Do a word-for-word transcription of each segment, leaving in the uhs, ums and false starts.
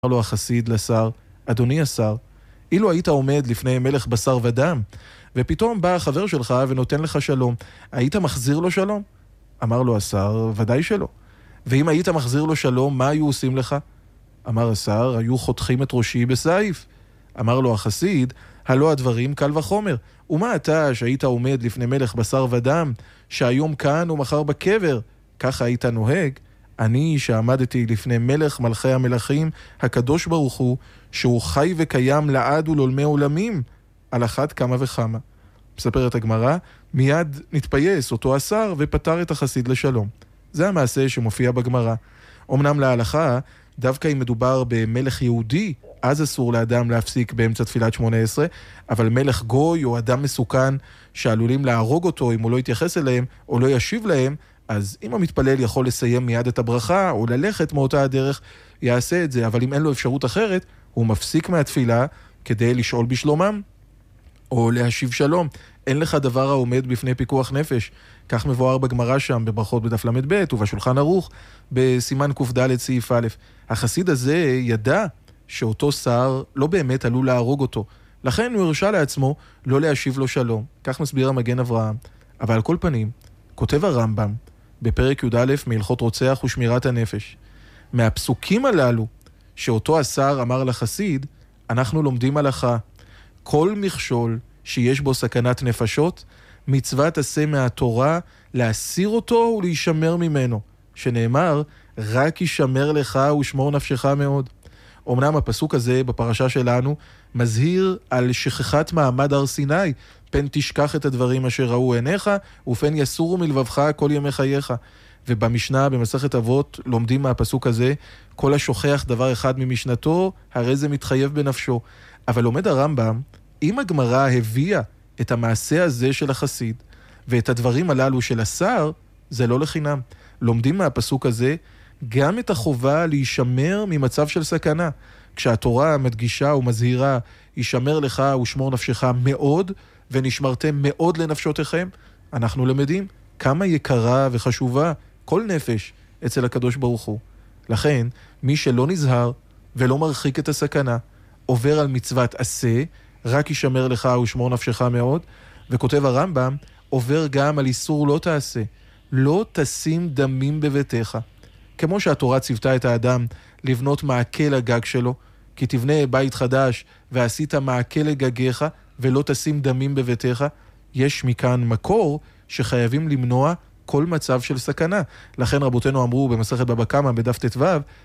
אמר לו החסיד לשר, אדוני השר, אילו היית עומד לפני מלך בשר ודם, ופתאום בא החבר שלך ונותן לך שלום, היית מחזיר לו שלום? אמר לו השר, ודאי שלא. ואם היית מחזיר לו שלום, מה היו עושים לך? אמר השר, היו חותכים את ראשי בסייף. אמר לו החסיד, הלא הדברים קל וחומר. ומה אתה שהיית עומד לפני מלך בשר ודם, שהיום כאן ומחר בקבר, ככה היית נוהג? אני שעמדתי לפני מלך מלכי המלכים, הקדוש ברוך הוא, שהוא חי וקיים לעד ולעולמי עולמים, על אחת כמה וכמה. מספרת הגמרא, מיד נתפייס אותו השר ופטר את החסיד לשלום. זה המעשה שמופיע בגמרא. אמנם להלכה, דווקא אם מדובר במלך יהודי, אז אסור לאדם להפסיק באמצע תפילת שמונה עשרה, אבל מלך גוי או אדם מסוכן שעלולים להרוג אותו אם הוא לא יתייחס אליהם או לא ישיב להם, אז אם המתפלל יכול לסיים מיד את הברכה או ללכת מאותה הדרך, יעשה את זה. אבל אם אין לו אפשרות אחרת, הוא מפסיק מהתפילה כדי לשאול בשלומם או להשיב שלום. אין לך דבר העומד בפני פיקוח נפש. כך מבואר בגמרא שם, בברכות בדף למד ב' ובשולחן ערוך, בסימן קד סעיף א'. החסיד הזה ידע שאותו שר לא באמת עלול להרוג אותו. לכן הוא הרשה לעצמו לא להשיב לו שלום. כך מסביר המגן אברהם. אבל על כל פנים, כותב הרמב"ם, בפרק י"א מהלכות רוצח ושמירת הנפש, מהפסוקים הללו שאותו השר אמר לחסיד, אנחנו לומדים הלכה. כל מכשול שיש בו סכנת נפשות, מצוות עשה מהתורה להסיר אותו ולהישמר ממנו, שנאמר, רק ישמר לך ושמור נפשך מאוד. אמנם הפסוק הזה בפרשה שלנו מזהיר על שכחת מעמד הר סיני, פן תשכח את הדברים אשר ראו עיניך, ופן יסורו מלבבך כל ימי חייך. ובמשנה במסכת אבות לומדים מהפסוק הזה, כל השוכח דבר אחד ממשנתו, הרי זה מתחייב בנפשו. אבל לומד הרמב"ם, אם הגמרא הביאה את המעשה הזה של החסיד, ואת הדברים הללו של השר, זה לא לחינם. לומדים מהפסוק הזה גם את החובה להישמר ממצב של סכנה. כשהתורה מדגישה ומזהירה, ישמר לך ושמור נפשך מאוד, ונשמרתם מאוד לנפשותיכם, אנחנו למדים כמה יקרה וחשובה כל נפש אצל הקדוש ברוך הוא. לכן, מי שלא נזהר ולא מרחיק את הסכנה, עובר על מצוות עשה, רק ישמר לך ושמור נפשך מאוד, וכותב הרמב"ם, עובר גם על איסור לא תעשה, לא תשים דמים בביתך. כמו שהתורה ציוותה את האדם לבנות מעקה לגג שלו, כי תבנה בית חדש ועשית מעקה לגגיך ולא תשים דמים בביתך, יש מכאן מקור שחייבים למנוע כל מצב של סכנה. לכן רבותינו אמרו במסכת בבא קמא בדף ט"ו,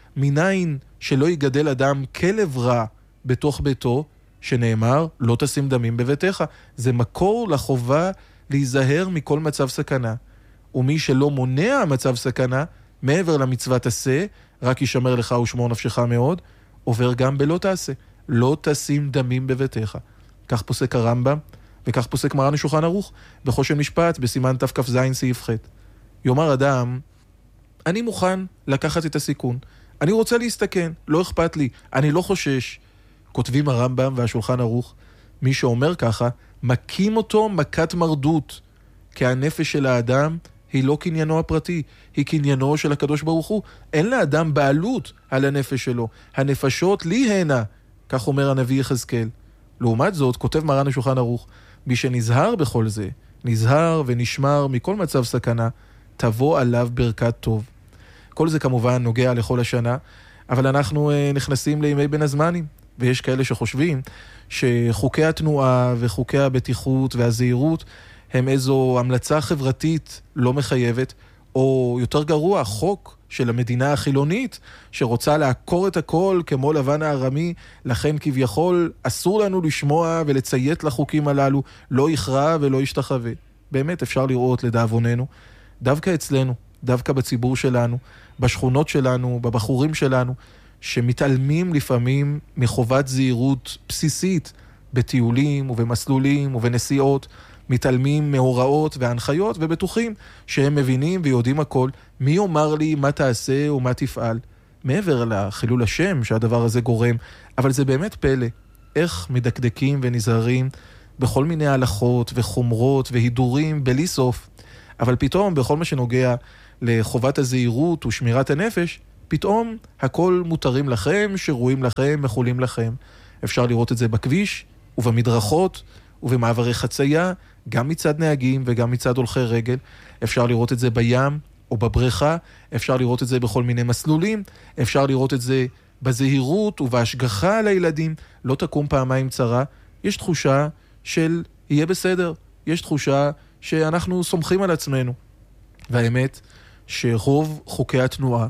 מניין שלא יגדל אדם כלב רע בתוך ביתו, שנאמר לא תשים דמים בביתך. זה מקור לחובה להיזהר מכל מצב סכנה. ומי שלא מונע מצב סכנה, מעבר למצוות עשה, רק ישמר לך ושמור נפשך מאוד, עובר גם בלא תעשה. לא תשים דמים בביתך. כך פוסק הרמב"ם, וכך פוסק מרן השולחן ערוך, בחושן משפט, בסימן תכ"ז סעיף ח'. יאמר אדם, אני מוכן לקחת את הסיכון. אני רוצה להסתכן, לא אכפת לי, אני לא חושש. כותבים הרמב"ם והשולחן ערוך, מי שאומר ככה, מקים אותו מכת מרדות, כי הנפש של האדם היא לא קניינו הפרטי, היא קניינו של הקדוש ברוך הוא. אין לאדם בעלות על הנפש שלו. הנפשות לי הנה, כך אומר הנביא יחזקאל. לעומת זאת, כותב מרן השולחן ערוך, מי שנזהר בכל זה, נזהר ונשמר מכל מצב סכנה, תבוא עליו ברכת טוב. כל זה כמובן נוגע לכל השנה, אבל אנחנו אה, נכנסים לימי בין הזמנים, ויש כאלה שחושבים שחוקי התנועה וחוקי הבטיחות והזהירות הם איזו המלצה חברתית לא מחייבת, או יותר גרוע, חוק של המדינה החילונית שרוצה לעקור את הכל כמו לבן הארמי, לכן כביכול אסור לנו לשמוע ולציית לחוקים הללו, לא יכרע ולא ישתחווה. באמת אפשר לראות לדאבוננו, דווקא אצלנו, דווקא בציבור שלנו, בשכונות שלנו, בבחורים שלנו, שמתעלמים לפעמים מחובת זהירות בסיסית בטיולים ובמסלולים ובנסיעות, מתעלמים מהוראות והנחיות ובטוחים שהם מבינים ויודעים הכל. מי יאמר לי מה תעשה ומה תפעל? מעבר לחילול השם שהדבר הזה גורם, אבל זה באמת פלא. איך מדקדקים ונזהרים בכל מיני הלכות וחומרות והידורים בלי סוף. אבל פתאום בכל מה שנוגע לחובת הזהירות ושמירת הנפש, פתאום הכל מותרים לכם, שרויים לכם, מחולים לכם. אפשר לראות את זה בכביש ובמדרכות ובמעברי חצייה, גם מצד נהגים וגם מצד הולכי רגל. אפשר לראות את זה בים או בבריכה, אפשר לראות את זה בכל מיני מסלולים, אפשר לראות את זה בזהירות ובהשגחה על הילדים. לא תקום פעמיים צרה. יש תחושה של יהיה בסדר. יש תחושה שאנחנו סומכים על עצמנו. והאמת שרוב חוקי התנועה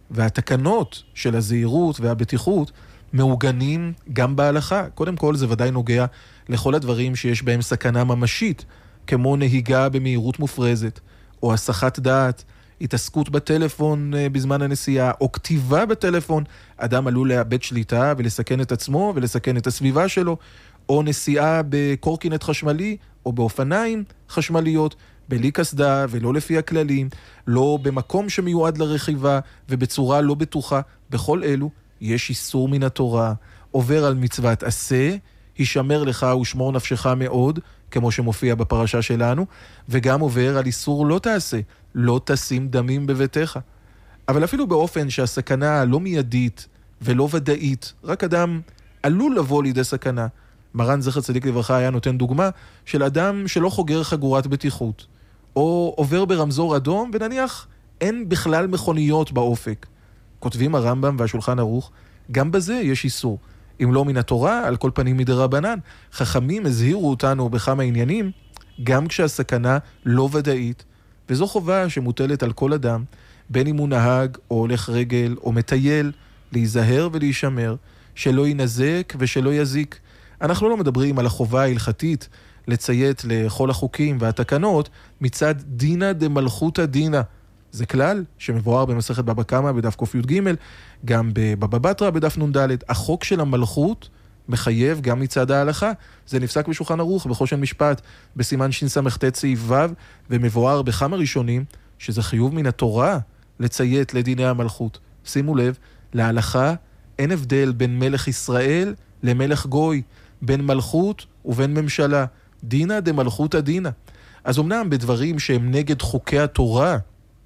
והתקנות של הזהירות והבטיחות מעוגנים גם בהלכה. קודם כל זה ודאי נוגע לכל הדברים שיש בהם סכנה ממשית, כמו נהיגה במהירות מופרזת, או הסחת דעת, התעסקות בטלפון בזמן הנסיעה, או כתיבה בטלפון. אדם עלול לאבד שליטה ולסכן את עצמו ולסכן את הסביבה שלו, או נסיעה בקורקינט חשמלי או באופניים חשמליות, בלי קסדה ולא לפי הכללים, לא במקום שמיועד לרכיבה ובצורה לא בטוחה. בכל אלו יש איסור מן התורה. עובר על מצוות עשה, הישמר לך ושמור נפשך מאוד, כמו שמופיע בפרשה שלנו, וגם עובר על איסור לא תעשה, לא תשים דמים בביתך. אבל אפילו באופן שהסכנה לא מיידית ולא ודאית, רק אדם עלול לבוא לידי סכנה. מרן זכר צדיק לברכה היה נותן דוגמה של אדם שלא חוגר חגורת בטיחות, או עובר ברמזור אדום, ונניח אין בכלל מכוניות באופק. כותבים הרמב"ם והשולחן ערוך, גם בזה יש איסור. אם לא מן התורה, על כל פנים מדרבנן. חכמים הזהירו אותנו בכמה עניינים, גם כשהסכנה לא ודאית, וזו חובה שמוטלת על כל אדם, בין אם הוא נהג או הולך רגל או מטייל, להיזהר ולהישמר, שלא ינזק ושלא יזיק. אנחנו לא מדברים על החובה ההלכתית לציית לכל החוקים והתקנות מצד דינה דמלכותא דינא. זה כלל שמבואר במסכת בבא קמא בדף ק"ג, גם בבבא בתרא בדף נ"ד. החוק של המלכות מחייב גם מצד ההלכה. זה נפסק בשולחן ערוך בחושן משפט בסימן שס"ט סעיף ו', ומבואר בכמה ראשונים שזה חיוב מן התורה לציית לדיני המלכות. שימו לב, להלכה אין הבדל בין מלך ישראל למלך גוי, בין מלכות ובין ממשלה. דינא דמלכותא דינא. אז אמנם בדברים שהם נגד חוקי התורה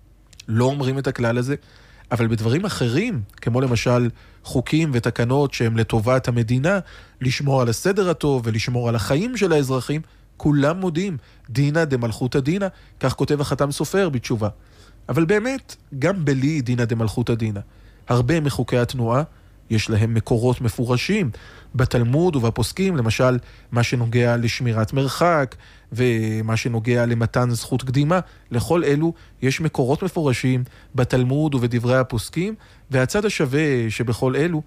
לא אומרים את הכלל הזה, אבל בדברים אחרים, כמו למשל חוקים ותקנות שהם לטובת המדינה, לשמור על הסדר הטוב ולשמור על החיים של האזרחים, כולם מודים, דינא דמלכותא דינא, כך כותב החתם סופר בתשובה. אבל באמת, גם בלי דינא דמלכותא דינא, הרבה מחוקי התנועה יש להם מקורות מפורשים בתלמוד ובפוסקים, למשל מה שנוגע לשמירת מרחק ומה שנוגע למתן זכות קדימה. לכל אלו יש מקורות מפורשים בתלמוד ובדברי הפוסקים, והצד השווה שבכל אלו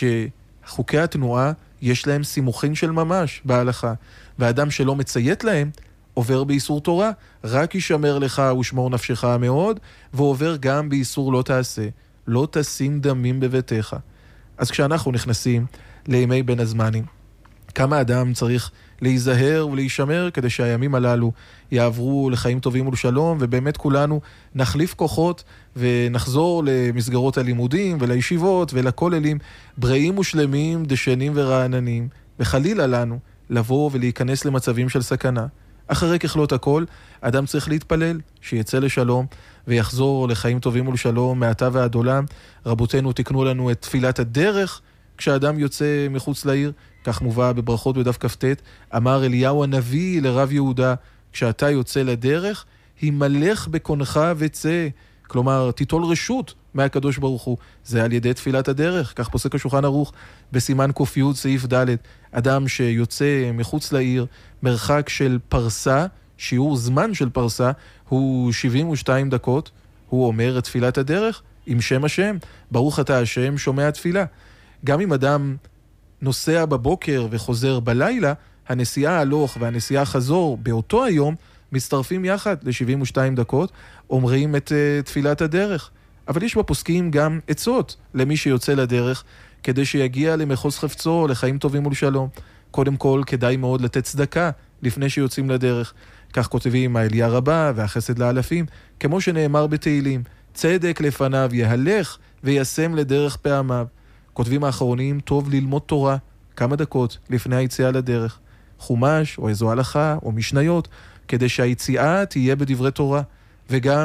שחוקי התנועה יש להם סימוכין של ממש בהלכה, והאדם שלא מציית להם עובר באיסור תורה, רק ישמר לך ושמור נפשך מאוד, ועובר גם באיסור לא תעשה, לא תשים דמים בביתך. אז כשאנחנו נכנסים לימי בין הזמנים, כמה אדם צריך להיזהר ולהישמר כדי שהימים הללו יעברו לחיים טובים ולשלום, ובאמת כולנו נחליף כוחות ונחזור למסגרות הלימודים ולישיבות ולכוללים בריאים ושלמים, דשנים ורעננים, וחלילה לנו לבוא ולהיכנס למצבים של סכנה. אחרי ככלות הכל, אדם צריך להתפלל שיצא לשלום ויחזור לחיים טובים ולשלום מעתה ועד עולם. רבותינו תקנו לנו את תפילת הדרך כשאדם יוצא מחוץ לעיר, כך מובא בברכות בדף כ"ט. אמר אליהו הנביא לרב יהודה, כשאתה יוצא לדרך, הימלך בקונך וצא. כלומר, תיטול רשות מהקדוש ברוך הוא. זה על ידי תפילת הדרך, כך פוסק השולחן ערוך בסימן ק"י סעיף ד'. אדם שיוצא מחוץ לעיר, מרחק של פרסה, שיעור זמן של פרסה, הוא שבעים ושתיים דקות, הוא אומר את תפילת הדרך עם שם השם, ברוך אתה השם שומע תפילה. גם אם אדם נוסע בבוקר וחוזר בלילה, הנסיעה הלוך והנסיעה חזור באותו היום מצטרפים יחד ל-שבעים ושתיים דקות, אומרים את uh, תפילת הדרך. אבל יש בפוסקים גם עצות למי שיוצא לדרך, כדי שיגיע למחוז חפצו, לחיים טובים ולשלום. קודם כל, כדאי מאוד לתת צדקה לפני שיוצאים לדרך. כך כותבים העלייה רבה והחסד לאלפים, כמו שנאמר בתהילים, צדק לפניו יהלך וישם לדרך פעמיו. כותבים האחרונים, טוב ללמוד תורה כמה דקות לפני היציאה לדרך. חומש או איזו הלכה או משניות, כדי שהיציאה תהיה בדברי תורה. וגם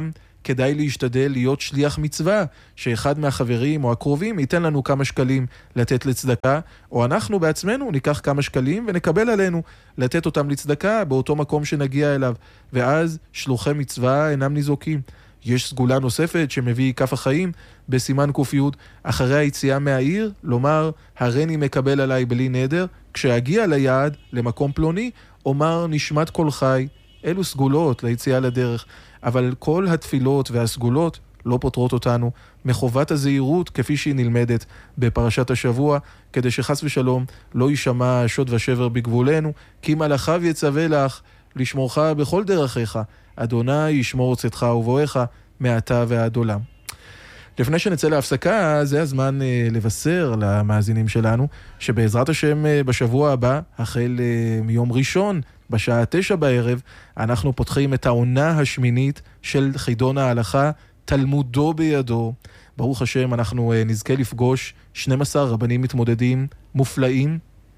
כדאי להשתדל להיות שליח מצווה, שאחד מהחברים או הקרובים ייתן לנו כמה שקלים לתת לצדקה, או אנחנו בעצמנו ניקח כמה שקלים ונקבל עלינו לתת אותם לצדקה באותו מקום שנגיע אליו, ואז שלוחי מצווה אינם ניזוקים. יש סגולה נוספת שמביא כף החיים בסימן קופיות, אחרי היציאה מהעיר, לומר, הרני מקבל עליי בלי נדר, כשאגיע ליעד, למקום פלוני, אומר נשמת כל חי, אלו סגולות ליציאה לדרך, אבל כל התפילות והסגולות לא פותרות אותנו מחובת הזהירות כפי שהיא נלמדת בפרשת השבוע, כדי שחס ושלום לא יישמע שוד ושבר בגבולנו, כי מלאכיו יצווה לך לשמורך בכל דרכיך, אדוני ישמור צאתך ובואך מעתה ועד עולם. לפני שנצא להפסקה, זה הזמן uh, לבשר למאזינים שלנו, שבעזרת השם uh, בשבוע הבא, החל uh, מיום ראשון, בשעה תשע בערב, אנחנו פותחים את העונה השמינית של חידון ההלכה, תלמודו בידו. ברוך השם, אנחנו uh, נזכה לפגוש שנים עשר רבנים מתמודדים מופלאים,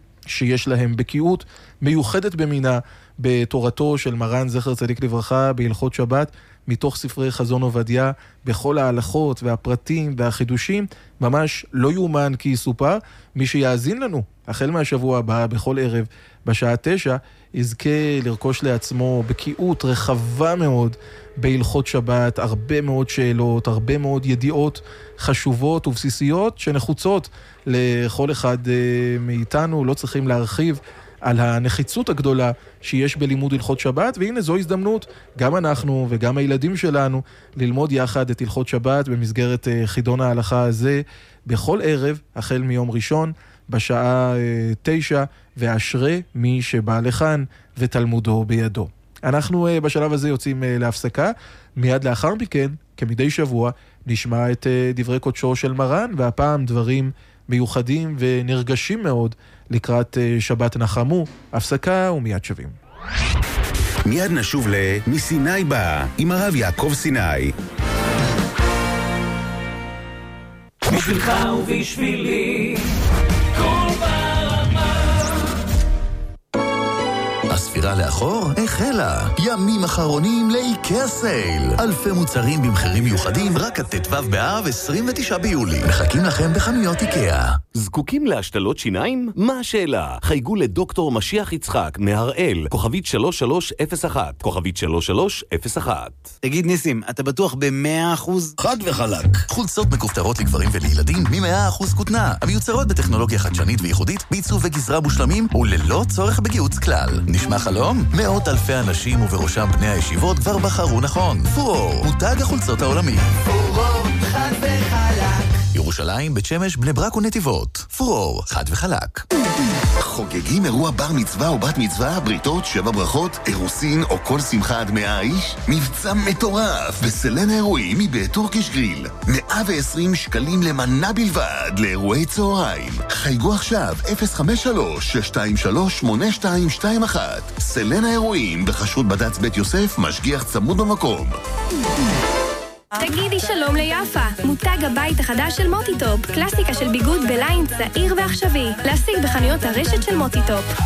שיש להם בקיאות מיוחדת במינה בתורתו של מרן זכר צדיק לברכה בהלכות שבת, מתוך ספרי חזון עובדיה, בכל ההלכות והפרטים והחידושים, ממש לא יאומן כי יסופר. מי שיאזין לנו החל מהשבוע הבא בכל ערב בשעה תשע, יזכה לרכוש לעצמו בקיאות רחבה מאוד בהלכות שבת, הרבה מאוד שאלות, הרבה מאוד ידיעות חשובות ובסיסיות שנחוצות לכל אחד מאיתנו. לא צריכים להרחיב על הנחיצות הגדולה שיש בלימוד הלכות שבת, והנה זו הזדמנות, גם אנחנו וגם הילדים שלנו, ללמוד יחד את הלכות שבת במסגרת חידון ההלכה הזה, בכל ערב, החל מיום ראשון, בשעה תשע, ואשרי מי שבא לכאן ותלמודו בידו. אנחנו בשלב הזה יוצאים להפסקה, מיד לאחר מכן, כמדי שבוע, נשמע את דברי קודשו של מרן, והפעם דברים מיוחדים ונרגשים מאוד לקראת שבת נחמו. הפסקה ומיד שבים. מיד נשוב ל"מסיני בא" עם הרב יעקב סיני. בשבילך ובשבילי כל ברמה. הספירה לאחור החלה. ימים אחרונים לאיקאה סייל. אלפי מוצרים במחירים מיוחדים רק עד ט"ו באב עשרים ותשעה ביולי. מחכים לכם בחנויות איקאה. זקוקים להשתלות שיניים? מה השאלה? חייגו לדוקטור משיח יצחק מהראל, כוכבית שלוש שלוש אפס אחת, כוכבית שלוש שלוש אפס אחת. תגיד ניסים, אתה בטוח ב-מאה אחוז? חד וחלק. חולצות מכופתרות לגברים ולילדים מ-מאה אחוז כותנה, המיוצרות בטכנולוגיה חדשנית וייחודית, בעיצוב וגזרה מושלמים וללא צורך בגיוץ כלל. נשמע חלום? מאות אלפי אנשים ובראשם בני הישיבות כבר בחרו נכון. פורור, מותג החולצות העולמי. פורור, חד וחלק. ירושלים, בית שמש, בני ברק ונתיבות. פורור, חד וחלק. חוגגים אירוע בר מצווה או בת מצווה, בריתות, שבע ברכות, אירוסין או כל שמחה עד מאה איש? מבצע מטורף בסלן האירועים מבית טורקיש גריל. מאה ועשרים שקלים למנה בלבד לאירועי צהריים. חייגו עכשיו אפס חמש שלוש שש שתיים שלוש שמונה שתיים שתיים אחת. סלן האירועים בחשות בד"ץ בית יוסף, משגיח צמוד במקום. תגידי שלום ליפה, מותג הבית החדש של מוטיטופ, קלאסיקה של ביגוד בליין צעיר ועכשווי, להשיג בחנויות הרשת של מוטיטופ.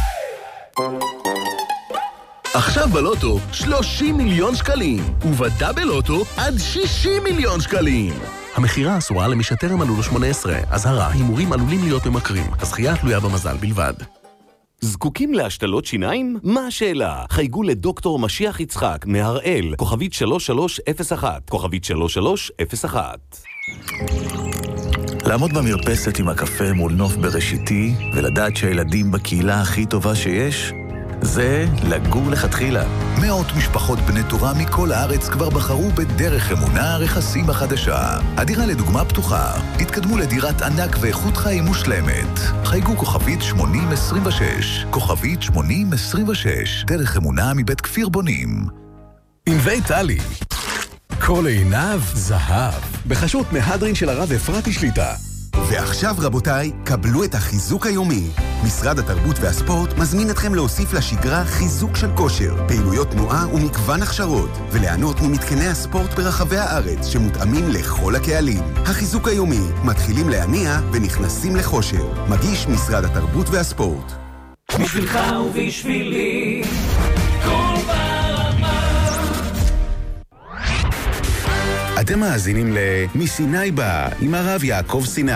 עכשיו בלוטו שלושים מיליון שקלים, ובדאבל לוטו עד שישים מיליון שקלים. המחירה אסורה למי שטרם מלאו לו שמונה עשרה, אזהרה, הימורים עלולים להיות ממכרים, הזכייה תלויה במזל בלבד. זקוקים להשתלות שיניים? מה השאלה? חייגו לדוקטור משיח יצחק מהראל, כוכבית שלוש שלוש אפס אחת, כוכבית שלוש שלוש אפס אחת. לעמוד במרפסת עם הקפה מול נוף בראשיתי ולדעת שהילדים בקהילה הכי טובה שיש, זה לגור לכתחילה. מאות משפחות בני תורה מכל הארץ כבר בחרו בדרך אמונה רכסים החדשה. הדירה לדוגמה פתוחה. התקדמו לדירת ענק ואיכות חיים מושלמת. חייגו כוכבית שמונים עשרים ושש. כוכבית שמונים עשרים ושש. דרך אמונה מבית כפיר בונים. ענבי טלי. כל עיניו זהב. בחשות מהדרין של הרב אפרתי שליטה. ועכשיו רבותיי, קבלו את החיזוק היומי. משרד התרבות והספורט מזמין אתכם להוסיף לשגרה חיזוק של כושר, פעילויות תנועה ומגוון הכשרות, וליהנות ממתקני הספורט ברחבי הארץ שמותאמים לכל הקהלים. החיזוק היומי, מתחילים להניע ונכנסים לחושר. מגיש משרד התרבות והספורט. בשבילך ובשבילי כל ברמה. אתם מאזינים ל"מסיני בא" עם הרב יעקב סיני.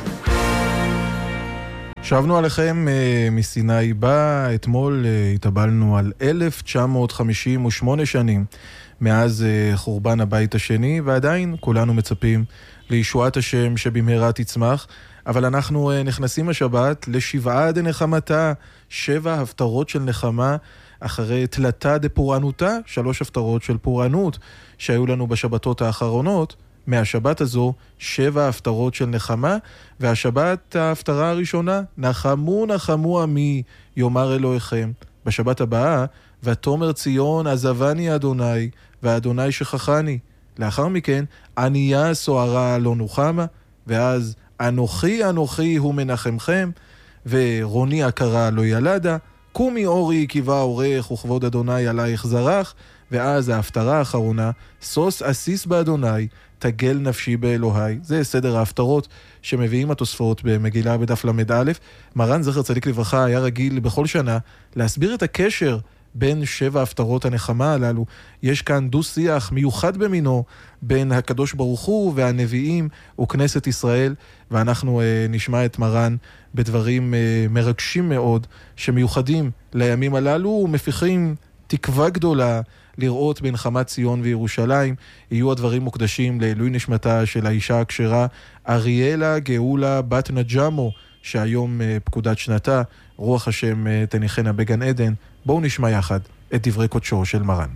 שבנו עליכם uh, מסיני בא. אתמול uh, התאבלנו על אלף תשע מאות חמישים ושמונה שנים מאז uh, חורבן הבית השני, ועדיין כולנו מצפים לישועת השם שבמהרה תצמח. אבל אנחנו uh, נכנסים השבת לשבעה דנחמתה, שבע הפטרות של נחמה, אחרי תלתה דפורענותה, שלוש הפטרות של פורענות שהיו לנו בשבתות האחרונות. מהשבת הזו שבע הפטרות של נחמה, והשבת ההפטרה הראשונה, נחמו נחמו עמי יאמר אלוהיכם. בשבת הבאה, ותאמר ציון עזבני אדוני ואדוני שכחני. לאחר מכן, ענייה סוערה לא נוחמה, ואז אנוכי אנוכי הוא מנחמכם, ורוני עקרה לא ילדה, קומי אורי קיבה אורך וכבוד אדוני עלייך זרח. ואז ההפטרה האחרונה, סוס אסיס באדוני תגל נפשי באלוהי. זה סדר ההפטרות שמביאים התוספות במגילה בדף למד א'. מרן זכר צדיק לברכה היה רגיל בכל שנה להסביר את הקשר בין שבע הפטרות הנחמה הללו. יש כאן דו שיח מיוחד במינו בין הקדוש ברוך הוא והנביאים וכנסת ישראל, ואנחנו אה, נשמע את מרן בדברים אה, מרגשים מאוד שמיוחדים לימים הללו ומפיחים תקווה גדולה לראות בנחמת ציון וירושלים. יהיו הדברים מוקדשים לעילוי נשמתה של האישה הכשרה אריאלה גאולה בת נג'מו, שהיום פקודת שנתה. רוח השם תניחנה בגן עדן. בואו נשמע יחד את דברי קודשו של מרן.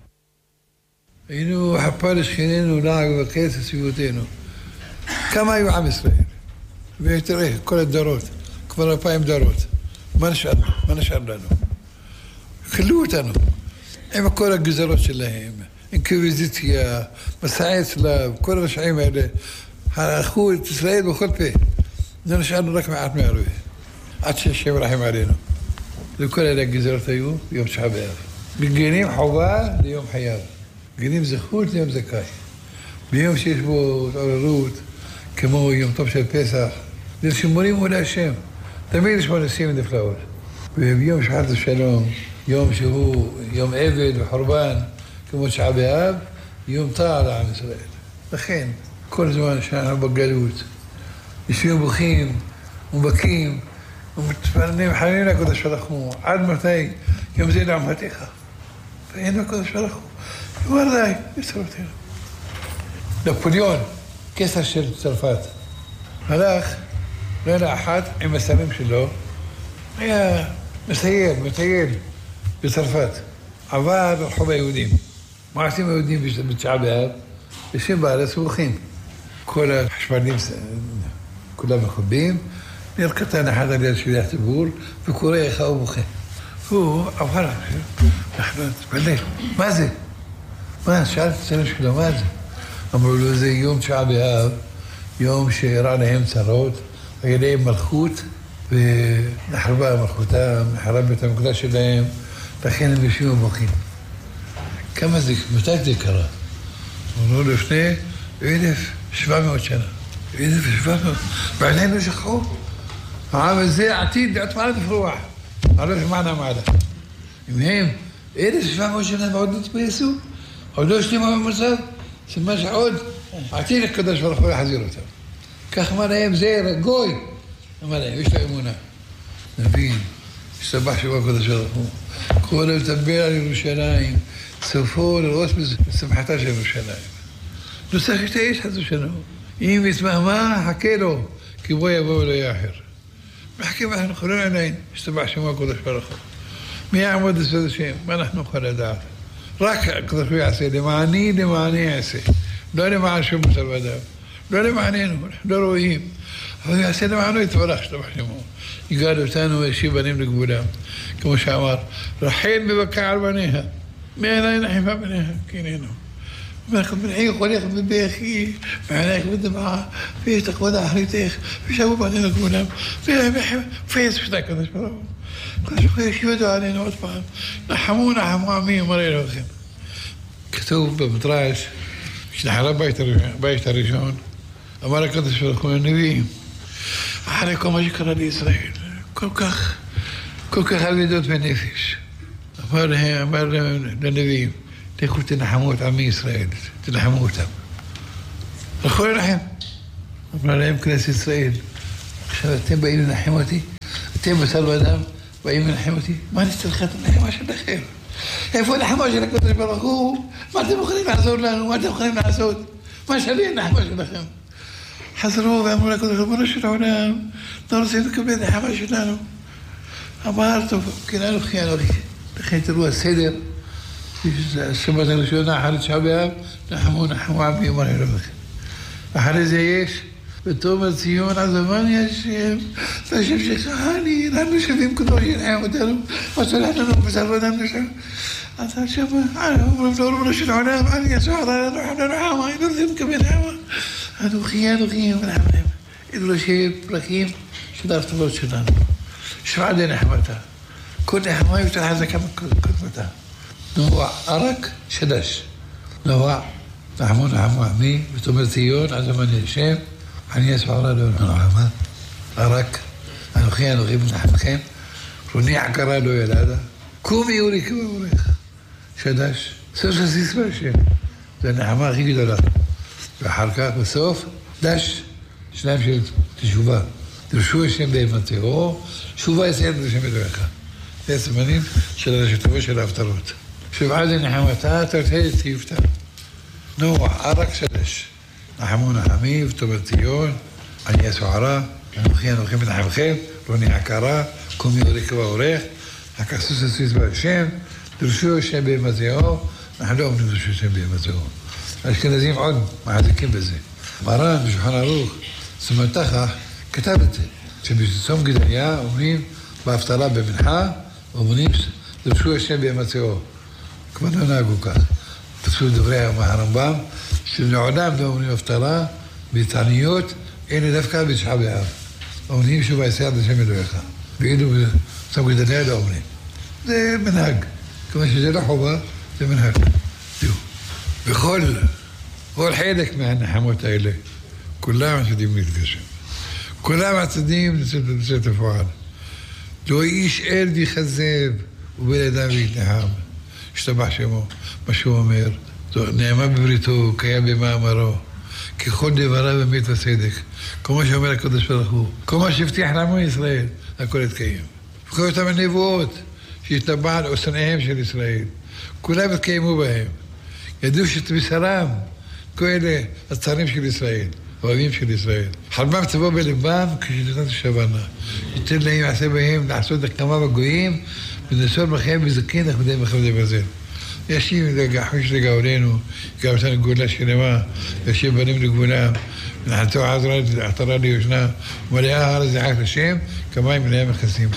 היינו חפה לשכנינו לעג וקץ לסביבותינו. כמה היו עם ישראל? ותראה, כל הדורות, כבר אלפיים דורות. מה נשאר? מה נשאר לנו? חלו אותנו. עם כל הגזרות שלהם, אינקוויזיציה, מסעי צלב, כל הרשעים האלה, הלכו את ישראל בכל פה. לא נשארנו רק מעט מהרבה, עד שהשם רחם עלינו. וכל אלה הגזרות היו ביום תשעה באב. מגינים חובה ליום חייו, מגינים זכות ליום זכאי. ביום שיש בו התעוררות, כמו יום טוב של פסח, לשימורים מול השם. תמיד יש בו ניסים ונפלאות. וביום שחת השלום, יום שהוא יום עבד וחורבן, כמו תשעה באב, יום טעה לעם ישראל. לכן, כל זמן שאנחנו בגלות, יושבים בוכים ומבכים ומתפללים חנינים לקדוש ברוך הוא, עד מתי יום זה לעמתך? ואין לקדוש ברוך הוא. אמר די, יצרותינו. נפוליאון, קיסר של צרפת, הלך לילה אחת עם הסמים שלו, היה מסייל, מטייל בצרפת, עבר ברחוב היהודים. מה עושים היהודים בתשעה באב? יושבים בארץ ובוכים. כל החשמלים, כולם מחובים, נר קטן אחד על יד שליח ציבור, וקורא איך הוא בוכה. הוא עבר, אנחנו נתפלל. מה זה? מה? שאל את הצלם שלו, מה זה? אמרו לו, זה יום תשעה באב, יום שהראה להם צרות, היה להם מלכות, ונחרבה מלכותם, נחרב בית המקדש שלהם, לכן הם יושבים ובוכים. כמה זה, מתי זה קרה? אמרו לפני אלף שבע מאות שנה. אלף שבע מאות. ועלינו שכחו. העם הזה עתיד לעצמנו לפרוח. על לא שמענה מעלה. אם הם אלף שבע מאות שנה ועוד לא תפייסו, עוד לא השלימו במצב, שמה שעוד עתיד הקדוש ברוך הוא יחזיר אותם. כך אמר להם זה גוי. אמר להם, יש לה אמונה. נבין, השתבח שבוע הקדוש ברוך הוא. כל לדבר על ירושלים, סופו לראות בשמחתה של ירושלים. נוסח יש את האיש חזו שלנו. אם יתמהמה, חכה לו, כי בוא יבוא ולא יאחר. מחכים אנחנו חולון עיניים, השתבח שבוע הקדוש ברוך הוא. מי יעמוד לצד השם? מה אנחנו נוכל לדעת? רק הקדוש ברוך הוא יעשה, למעני, למעני יעשה. לא למען שום מוסר ואדם. לא למעננו, לא רואים. אבל יעשה למענו יתברך, השתבח שמו. יגאל אותנו וישיב בנים לגבולם. כמו שאמר, רחל מבכה על בניה, מעיני נחמה בניה, כי איננו. ומלכות בנעי חולך בבכי, מעינייך בדמעה, ויש תכבוד אחריתך, ושבו בנים לגבולם, ויש פשטה קדוש ברוך הוא. קדוש ברוך הוא ישיב אותו עלינו עוד פעם, נחמו נחמו עמי, אמר אלוהיכם. כתוב במדרש, כשנחרב בית הראשון, אמר הקדוש ברוך הוא לנביאים, אחרי כל מה שקרה לישראל, כל כך, כל כך אבדות בנפש. אמר להם, אמר לנביאים, לכו תנחמו את עמי ישראל, תנחמו אותם. הלכו לנחם. אמרה להם כנסת ישראל, עכשיו אתם באים לנחם אותי? אתם בשר ואדם באים לנחם אותי? מה אני צריך את הנחמה שלכם? איפה הנחמה של הקדוש ברוך הוא? מה אתם יכולים לעזור לנו? מה אתם יכולים לעשות? מה שלי הנחמה שלכם? חזרו ואמרו לקדוש ברוך הוא של העולם, לא רוצים לקבל נחמה שלנו. אמר, טוב, כן, אנוכי, אנוכי. לכן תראו הסדר, השבת הראשונה, אחרי תשעה באב, נחמו, נחמו עמי, אמר אלוהיכם. אחרי זה יש, בתומר ציון עזבני השם, והשם שכחני, לנו שווים קדוש ינחם אותנו, וסלח לנו בשר ואדם נשם. אז עכשיו, אומרים לו, ריבונו של עולם, אני יצא עלינו, חמנו נחמה, לא רוצים לקבל נחמה. אנוכי, אנוכי, ונחמם. אלו שפרקים של ההפטרות שלנו. שבעה נחמתה. כל נחמה יותר חזקה מקודמתה. נוע ערק שדש. נוע נחמו נחמו עמי, ותאמר ציון, עזבני השם, אני אספר לנו נחמה. ערק, אנוכי אנוכי מנחמכם, רוני עקרה לא ילדה. קומי אורי קומי אורך. שדש. סוף הסיסמה השם. זה הנחמה הכי גדולה. ואחר כך בסוף, דש, שניים של תשובה. דרשו השם בהימצאו, שובה יציין לשם אלוהיך. זה הסימנים של הרשתו של ההפטרות. שבעה זה נחמתה, תרתי ציופתה. נוח, ערק שדש. נחמו נחמי, ותאמר ציון, אני הסוערה, אנוכי אנוכי מנחמכם, רוני עקרה, קומי אורך ואורך, הכסוס הסיס בהשם, דרשו השם בהימצאו, אנחנו לא אומרים דרשו השם בהימצאו. האשכנזים עוד מחזיקים בזה. מרן בשולחן ערוך, סמנתחה, כתב את זה, שבצום גדליה אומרים בהפטרה במנחה, אומרים דרשו השם בהימצאו. כבר לא נהגו כך. תפסו דברי הרמב"ם, שלעולם לא אומרים הפטרה, בתעניות, הנה דווקא בתשעה באב. אומרים שוב היסד לשם אלוהיך. ואילו בצום גדליה לא אומרים. זה מנהג. כיוון שזה לא חובה, זה מנהג. זהו. בכל, כל חלק מהנחמות האלה, כולם עתידים להתגשם. כולם עתידים לצאת לפועל. לא איש אל ויכזב, ובן אדם ויתנחם. השתבח שמו, מה שהוא אומר. נאמר בבריתו, קיים במאמרו. ככל דבריו אמת וצדק. כמו שאומר הקדוש ברוך הוא. כל מה שהבטיח לעמו ישראל, הכל יתקיים. וכל אותם הנבואות שהתנבא על אוסניהם של ישראל. כולם התקיימו בהם. ידעו שאת בשרם, כל אלה הצערים של ישראל, האוהבים של ישראל. חלמם צבוא בלבם כשנתן שברנה. ייתן להם יעשה בהם לעשות הקמה בגויים, ונשאר בכם וזקין נכבדי מכבדי ברזל. ישיב לחוש לגאולנו, גם אותנו גאולה שלמה, ישיב בנים לגבולם, ונחלתו עטרה ליושנה, ומלאה הארץ דעת השם, כמים מלאה מכסים.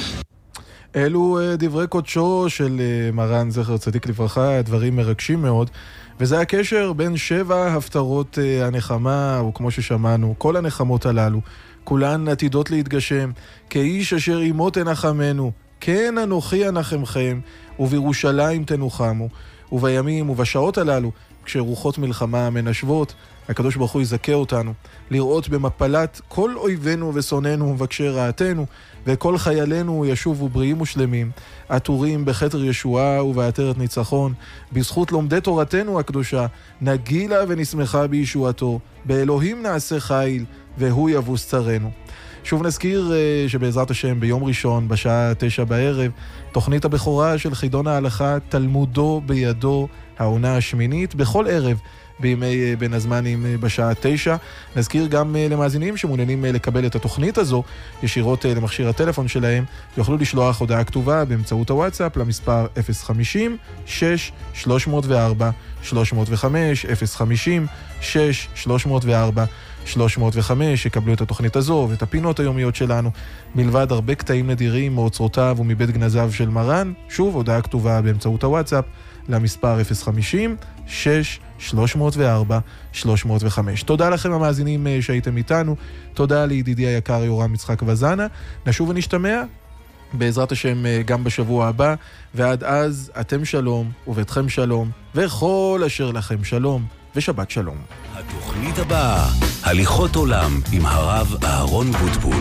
אלו דברי קודשו של מרן זכר צדיק לברכה, דברים מרגשים מאוד, וזה הקשר בין שבע הפטרות הנחמה, וכמו ששמענו, כל הנחמות הללו, כולן עתידות להתגשם, כאיש אשר עמו תנחמנו, כן אנוכי אנחמכם, ובירושלים תנוחמו, ובימים ובשעות הללו, כשרוחות מלחמה מנשבות, הקדוש ברוך הוא יזכה אותנו, לראות במפלת כל אויבינו ושונאינו ומבקשי רעתנו, וכל חיילינו ישובו בריאים ושלמים, עטורים בכתר ישועה ובעטרת ניצחון, בזכות לומדי תורתנו הקדושה, נגילה ונשמחה בישועתו, באלוהים נעשה חיל, והוא יבוס צרינו. שוב נזכיר שבעזרת השם ביום ראשון בשעה תשע בערב, תוכנית הבכורה של חידון ההלכה תלמודו בידו, העונה השמינית, בכל ערב בימי בין הזמנים בשעה תשע. נזכיר גם למאזינים שמעוניינים לקבל את התוכנית הזו ישירות למכשיר הטלפון שלהם, יוכלו לשלוח הודעה כתובה באמצעות הוואטסאפ למספר אפס חמישים שש שלוש מאות וארבע שלוש מאות וחמש, אפס חמישים שש שלוש מאות וארבע שלוש מאות וחמש, יקבלו את התוכנית הזו ואת הפינות היומיות שלנו, מלבד הרבה קטעים נדירים מאוצרותיו ומבית גנזיו של מרן. שוב, הודעה כתובה באמצעות הוואטסאפ למספר אפס חמישים שש שלוש מאות וארבע שלוש מאות וחמש. תודה לכם המאזינים שהייתם איתנו, תודה לידידי היקר יורם יצחק וזנה. נשוב ונשתמע בעזרת השם גם בשבוע הבא, ועד אז אתם שלום וביתכם שלום וכל אשר לכם שלום ושבת שלום. התוכנית הבאה, הליכות עולם עם הרב אהרון בוטבול.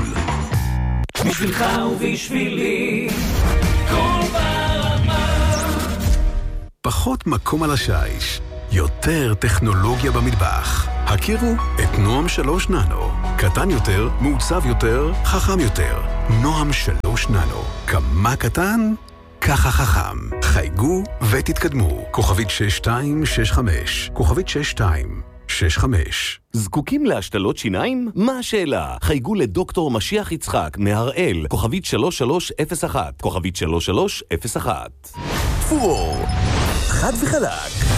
בשבילך ובשבילי כל ברמה. פחות מקום על השיש, יותר טכנולוגיה במטבח. הכירו את נועם שלוש ננו. קטן יותר, מעוצב יותר, חכם יותר. נועם שלוש ננו. כמה קטן? ככה חכם. חייגו ותתקדמו. כוכבית שש שתיים שש חמש. כוכבית שש שתיים שש חמש. זקוקים להשתלות שיניים? מה השאלה? חייגו לדוקטור משיח יצחק מהראל, כוכבית שלוש שלוש אפס אחת, כוכבית שלוש שלוש אפס אחת. פור, חד וחלק.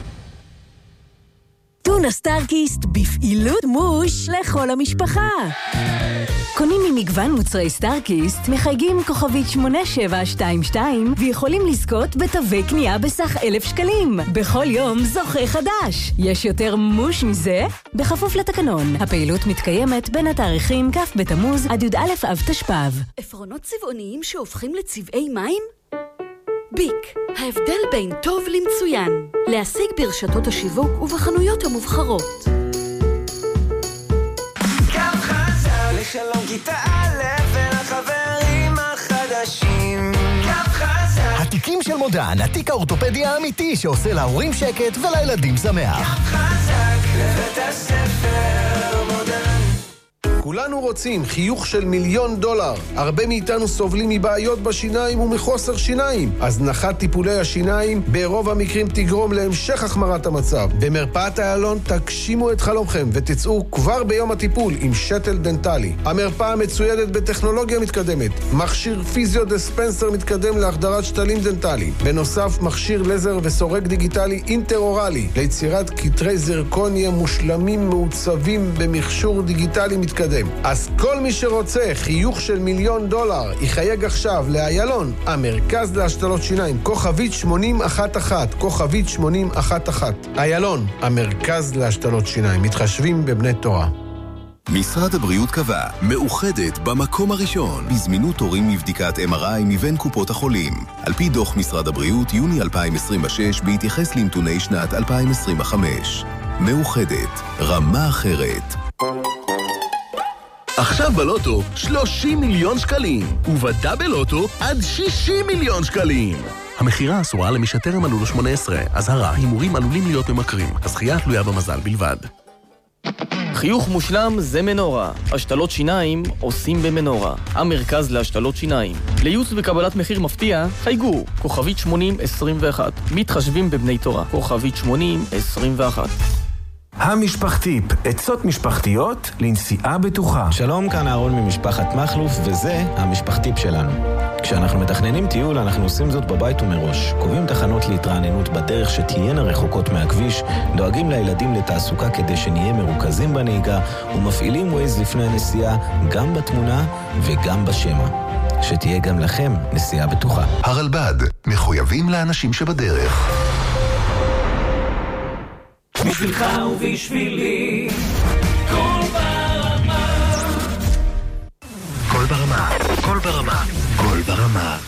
טונה סטארקיסט בפעילות מוש לכל המשפחה. קונים ממגוון מוצרי סטארקיסט, מחייגים כוכבית שמונה שבע שתיים שתיים ויכולים לזכות בתווי קנייה בסך אלף שקלים. בכל יום זוכה חדש. יש יותר מוש מזה? בכפוף לתקנון. הפעילות מתקיימת בין התאריכים כ' בתמוז עד י' א' אב תשפ"ב. עפרונות צבעוניים שהופכים לצבעי מים? ביק, ההבדל בין טוב למצוין. להשיג ברשתות השיווק ובחנויות המובחרות. קו חזק לשלום כיתה א' ולחברים החדשים. קו חזק, התיקים של מודן, התיק האורתופדי האמיתי שעושה להורים שקט ולילדים שמח. קו חזק לבית הספר מודן. כולנו רוצים חיוך של מיליון דולר. הרבה מאיתנו סובלים מבעיות בשיניים ומחוסר שיניים. הזנחת טיפולי השיניים ברוב המקרים תגרום להמשך החמרת המצב. במרפאת איילון תגשימו את חלומכם ותצאו כבר ביום הטיפול עם שטל דנטלי. המרפאה מצוידת בטכנולוגיה מתקדמת. מכשיר פיזיו דיספנסר מתקדם להחדרת שתלים דנטליים. בנוסף, מכשיר לזר וסורק דיגיטלי אינטראורלי ליצירת קטרי זרקוניה מושלמים מעוצבים במכשור דיגיטלי מתקדם. אז כל מי שרוצה חיוך של מיליון דולר יחייג עכשיו לאיילון, המרכז להשתלות שיניים, כוכבית שמונים אחת אחת, כוכבית שמונים אחת אחת. איילון, המרכז להשתלות שיניים, מתחשבים בבני תורה. משרד הבריאות קבע, מאוחדת במקום הראשון בזמינות תורים לבדיקת אם אר איי מבין קופות החולים. על פי דוח משרד הבריאות יוני אלפיים עשרים ושש בהתייחס לנתוני שנת אלפיים עשרים וחמש. מאוחדת, רמה אחרת. עכשיו בלוטו שלושים מיליון שקלים, ובדאבל לוטו עד שישים מיליון שקלים. המחירה אסורה למי שטרם מלאו לו שמונה עשרה. אזהרה, הימורים עלולים להיות ממכרים. הזכייה תלויה במזל בלבד. חיוך מושלם זה מנורה. השתלות שיניים עושים במנורה. המרכז להשתלות שיניים. לייעוץ וקבלת מחיר מפתיע, חייגו. כוכבית שמונים עשרים ואחת. מתחשבים בבני תורה. כוכבית שמונים עשרים ואחת. המשפחתיפ, עצות משפחתיות לנסיעה בטוחה. שלום, כאן אהרון ממשפחת מחלוף, וזה המשפחתיפ שלנו. כשאנחנו מתכננים טיול, אנחנו עושים זאת בבית ומראש. קובעים תחנות להתרעננות בדרך שתהיינה רחוקות מהכביש, דואגים לילדים לתעסוקה כדי שנהיה מרוכזים בנהיגה, ומפעילים ווייז לפני הנסיעה גם בתמונה וגם בשמה. שתהיה גם לכם נסיעה בטוחה. הרלב"ד, מחויבים לאנשים שבדרך. בשבילך ובשבילי, כל ברמה. כל ברמה, כל ברמה, כל ברמה.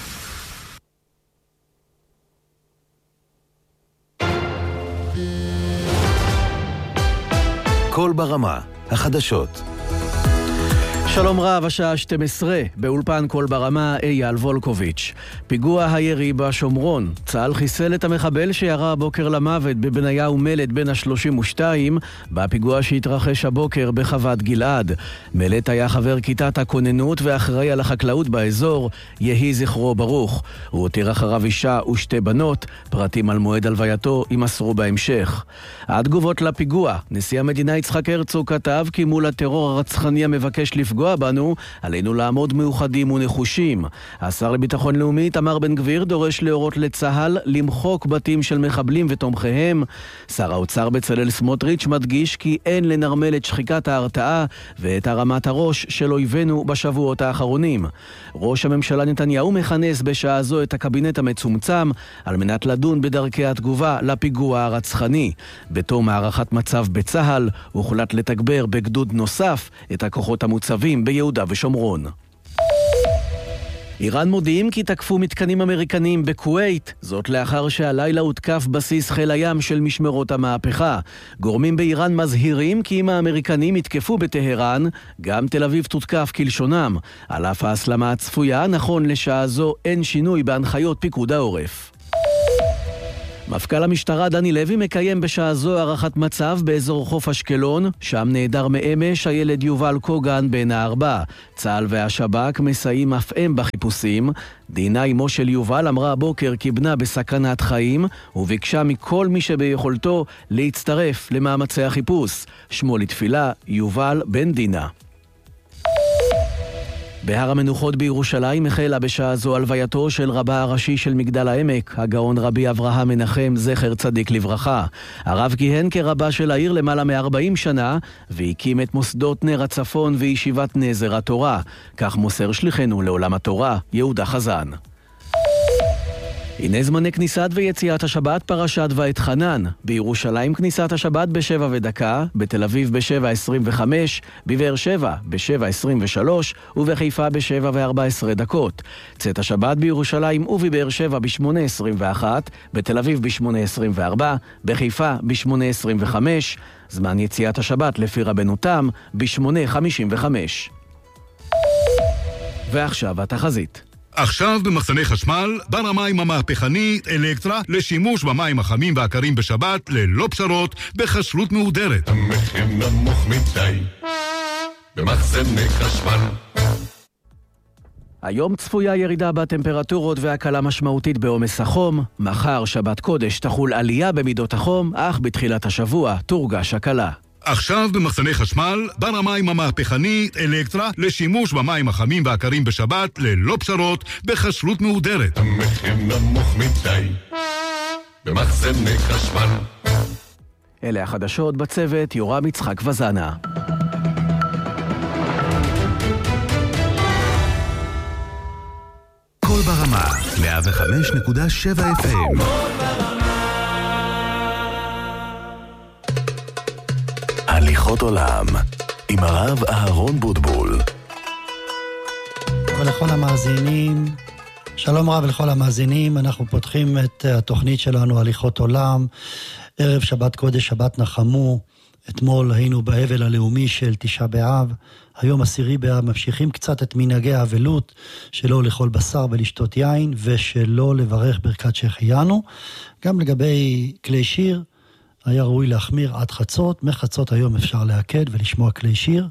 כל ברמה, החדשות. שלום רב, השעה שתים עשרה, באולפן כל ברמה אייל וולקוביץ'. פיגוע הירי בשומרון. צה"ל חיסל את המחבל שירה הבוקר למוות בבניה ומלט בין ה-שלושים ושתיים, בפיגוע שהתרחש הבוקר בחוות גלעד. מלט היה חבר כיתת הכוננות ואחראי על החקלאות באזור, יהי זכרו ברוך. הוא הותיר אחריו אישה ושתי בנות, פרטים על מועד הלווייתו יימסרו בהמשך. התגובות לפיגוע, נשיא המדינה יצחק הרצוג כתב כי מול הטרור הרצחני המבקש לפגוע בנו, עלינו לעמוד מאוחדים ונחושים. השר לביטחון לאומי תמר בן גביר דורש להורות לצה"ל למחוק בתים של מחבלים ותומכיהם. שר האוצר בצלאל סמוטריץ' מדגיש כי אין לנרמל את שחיקת ההרתעה ואת הרמת הראש של אויבינו בשבועות האחרונים. ראש הממשלה נתניהו מכנס בשעה זו את הקבינט המצומצם על מנת לדון בדרכי התגובה לפיגוע הרצחני. בתום הערכת מצב בצה"ל הוחלט לתגבר בגדוד נוסף את הכוחות המוצבים ביהודה ושומרון. איראן מודיעים כי תקפו מתקנים אמריקניים בכווית, זאת לאחר שהלילה הותקף בסיס חיל הים של משמרות המהפכה. גורמים באיראן מזהירים כי אם האמריקנים יתקפו בטהרן, גם תל אביב תותקף כלשונם. על אף ההסלמה הצפויה, נכון לשעה זו אין שינוי בהנחיות פיקוד העורף. מפכ"ל המשטרה דני לוי מקיים בשעה זו הערכת מצב באזור חוף אשקלון, שם נעדר מאמש הילד יובל קוגן בן הארבע. צה"ל והשב"כ מסייעים אף הם בחיפושים. דינה אמו של יובל אמרה הבוקר כי בנה בסכנת חיים, וביקשה מכל מי שביכולתו להצטרף למאמצי החיפוש. שמו לתפילה יובל בן דינה. בהר המנוחות בירושלים החלה בשעה זו הלווייתו של רבה הראשי של מגדל העמק, הגאון רבי אברהם מנחם זכר צדיק לברכה. הרב כיהן כרבה של העיר למעלה מ-ארבעים שנה, והקים את מוסדות נר הצפון וישיבת נזר התורה. כך מוסר שליחנו לעולם התורה, יהודה חזן. הנה זמני כניסת ויציאת השבת פרשת ואת חנן. בירושלים כניסת השבת בשבע ודקה, בתל אביב בשבע עשרים וחמש, בבאר שבע בשבע עשרים ושלוש ובחיפה בשבע וארבע עשרה דקות. צאת השבת בירושלים ובבאר שבע בשמונה עשרים ואחת, בתל אביב בשמונה עשרים וארבע, בחיפה בשמונה עשרים וחמש, זמן יציאת השבת לפי רבנו תם בשמונה חמישים וחמש. ועכשיו התחזית. עכשיו במחסני חשמל, בר המים המהפכני אלקטרה לשימוש במים החמים והקרים בשבת ללא פשרות בכשרות מהודרת. המחיר נמוך מדי במחסני חשמל. היום צפויה ירידה בטמפרטורות והקלה משמעותית בעומס החום. מחר שבת קודש תחול עלייה במידות החום, אך בתחילת השבוע תורגש הקלה. עכשיו במחסני חשמל, בר המים המהפכני אלקטרה לשימוש במים החמים והקרים בשבת ללא פשרות בכשרות מהודרת. המחיר נמוך מדי במחסני חשמל. אלה החדשות בצוות יורם יצחק וזנה. כל ברמה מאה וחמש נקודה שבע אף אם. הליכות עולם עם הרב אהרון בוטבול. ולכל המאזינים, שלום רב לכל המאזינים, אנחנו פותחים את התוכנית שלנו הליכות עולם, ערב שבת קודש, שבת נחמו. אתמול היינו באבל הלאומי של תשעה באב, היום עשירי באב, ממשיכים קצת את מנהגי האבלות, שלא לאכול בשר ולשתות יין, ושלא לברך ברכת שהחיינו. גם לגבי כלי שיר, היה ראוי להחמיר עד חצות, מחצות היום אפשר להקד ולשמוע כלי שיר.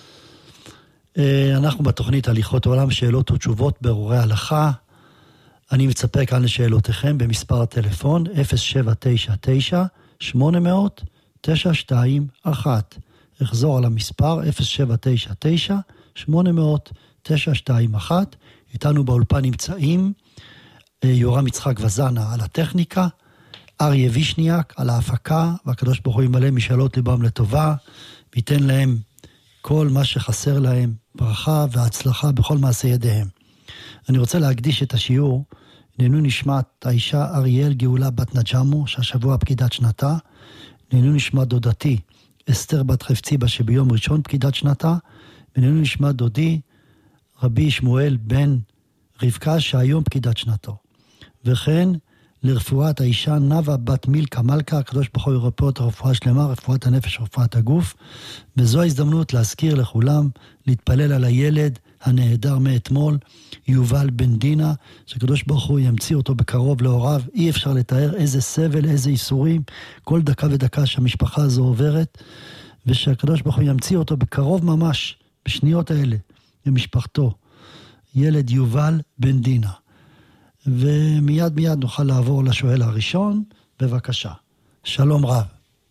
אנחנו בתוכנית הליכות עולם, שאלות ותשובות ברורי הלכה. אני מצפה כאן לשאלותיכם במספר הטלפון אפס שבע תשע תשע שמונה אפס אפס תשע שתיים אחת. אחזור על המספר אפס שבע תשע תשע שמונה אפס אפס תשע שתיים אחת. איתנו באולפן נמצאים יורם יצחק וזנה על הטכניקה, אריה וישניאק על ההפקה, והקדוש ברוך הוא ימלא משאלות ליבם לטובה, ויתן להם כל מה שחסר להם, ברכה והצלחה בכל מעשה ידיהם. אני רוצה להקדיש את השיעור, נהנו נשמת האישה אריאל גאולה בת נג'מו, שהשבוע פקידת שנתה, נהנו נשמת דודתי אסתר בת חפציבה, שביום ראשון פקידת שנתה, ונהנו נשמת דודי רבי שמואל בן רבקה, שהיום פקידת שנתו. וכן, לרפואת האישה נווה בת מילכה מלכה, הקדוש ברוך הוא ירפא אותה רפואה שלמה, רפואת הנפש, רפואת הגוף. וזו ההזדמנות להזכיר לכולם, להתפלל על הילד הנהדר מאתמול, יובל בן דינה, שקדוש ברוך הוא ימציא אותו בקרוב להוריו. אי אפשר לתאר איזה סבל, איזה איסורים, כל דקה ודקה שהמשפחה הזו עוברת, ושהקדוש ברוך הוא ימציא אותו בקרוב ממש, בשניות האלה, למשפחתו. ילד יובל בן דינה. ומיד מיד נוכל לעבור לשואל הראשון. בבקשה. שלום רב.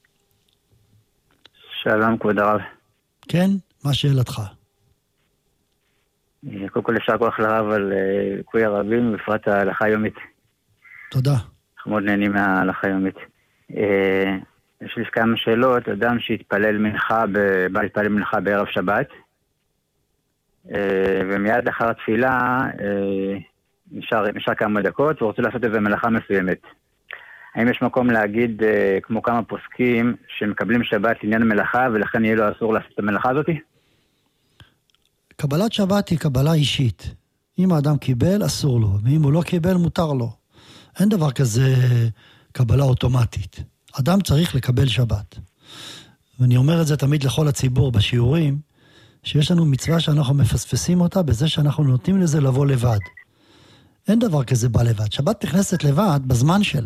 שלום כבוד הרב. כן, מה שאלתך? קודם כל אפשר כוח לרב על ליקוי הרבים, בפרט ההלכה היומית. תודה. אנחנו מאוד נהנים מההלכה היומית. יש לי כמה שאלות. אדם שהתפלל מנחה, בא להתפלל מנחה בערב שבת, ומיד לאחר התפילה נשאר, נשאר כמה דקות, ורוצה לעשות איזה מלאכה מסוימת. האם יש מקום להגיד, כמו כמה פוסקים, שמקבלים שבת לעניין מלאכה, ולכן יהיה לו אסור לעשות את המלאכה הזאת? קבלת שבת היא קבלה אישית. אם האדם קיבל, אסור לו, ואם הוא לא קיבל, מותר לו. אין דבר כזה קבלה אוטומטית. אדם צריך לקבל שבת. ואני אומר את זה תמיד לכל הציבור בשיעורים, שיש לנו מצווה שאנחנו מפספסים אותה, בזה שאנחנו נותנים לזה לבוא לבד. אין דבר כזה בא לבד. שבת נכנסת לבד בזמן שלה.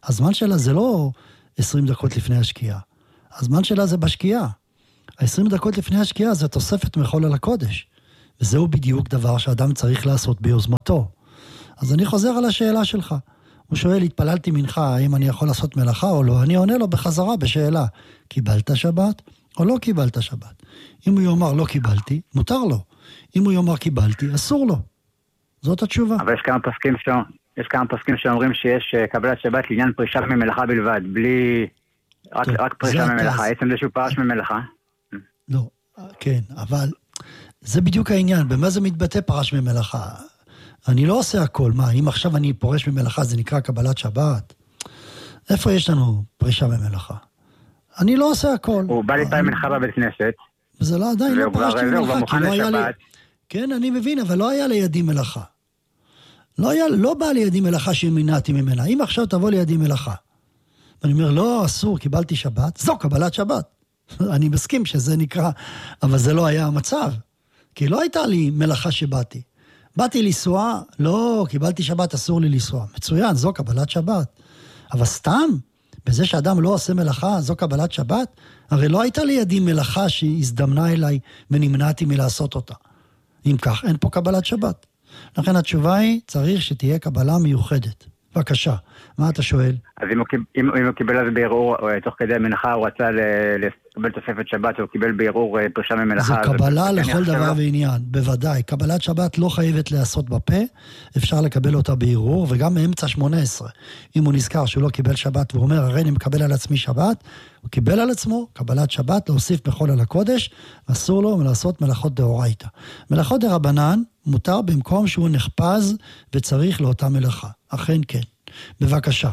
הזמן שלה זה לא עשרים דקות לפני השקיעה. הזמן שלה זה בשקיעה. ה-עשרים דקות לפני השקיעה זה תוספת מחול על הקודש. וזהו בדיוק דבר שאדם צריך לעשות ביוזמתו. אז אני חוזר על השאלה שלך. הוא שואל, התפללתי מנחה, האם אני יכול לעשות מלאכה או לא? אני עונה לו בחזרה בשאלה, קיבלת שבת או לא קיבלת שבת? אם הוא יאמר לא קיבלתי, מותר לו. אם הוא יאמר קיבלתי, אסור לו. זאת התשובה. אבל יש כמה פסקים, ש... יש כמה פסקים שאומרים שיש קבלת שבת לעניין פרישה ממלאכה בלבד, בלי... רק, טוב, רק פרישה ממלאכה, אז... עצם זה שהוא פרש ממלאכה. לא, כן, אבל זה בדיוק העניין. במה זה מתבטא פרש ממלאכה? אני לא עושה הכל. מה, אם עכשיו אני פורש ממלאכה, זה נקרא קבלת שבת? איפה יש לנו פרישה ממלאכה? אני לא עושה הכל. הוא בא להתפלל מנחה בבית כנסת. וזה לא עדיין, לא פרשתי ממלאכה, כי לא היה לי... כן, אני מבין, אבל לא היה לידי מלאכה. לא היה, לא בא לידי מלאכה שמינעתי ממנה. אם עכשיו תבוא לידי מלאכה, ואני אומר, לא, אסור, קיבלתי שבת, זו קבלת שבת. אני מסכים שזה נקרא, אבל זה לא היה המצב. כי לא הייתה לי מלאכה שבאתי. באתי לנסוע, לא, קיבלתי שבת, אסור לי לנסוע. מצוין, זו קבלת שבת. אבל סתם, בזה שאדם לא עושה מלאכה, זו קבלת שבת, הרי לא הייתה לידי מלאכה שהזדמנה אליי ונמנעתי מלעשות אותה. אם כך, אין פה קבלת שבת. לכן התשובה היא, צריך שתהיה קבלה מיוחדת. בבקשה, מה אתה שואל? אז אם הוא, אם, אם הוא קיבל אז בערעור, תוך כדי המנחה, הוא רצה לקבל תוספת שבת, הוא קיבל בערעור פרישה ממלאכה. זו קבלה לכל דבר ועניין, בוודאי. קבלת שבת לא חייבת לעשות בפה, אפשר לקבל אותה בערעור, וגם מאמצע שמונה עשרה. אם הוא נזכר שהוא לא קיבל שבת, והוא אומר, הרי אני מקבל על עצמי שבת, הוא קיבל על עצמו, קבלת שבת, להוסיף בחול על הקודש, אסור לו לעשות מלאכות דאורייתא. מלאכות דרבנן מותר במקום שהוא נחפז וצריך לאותה מלאכה. אכן כן. בבקשה.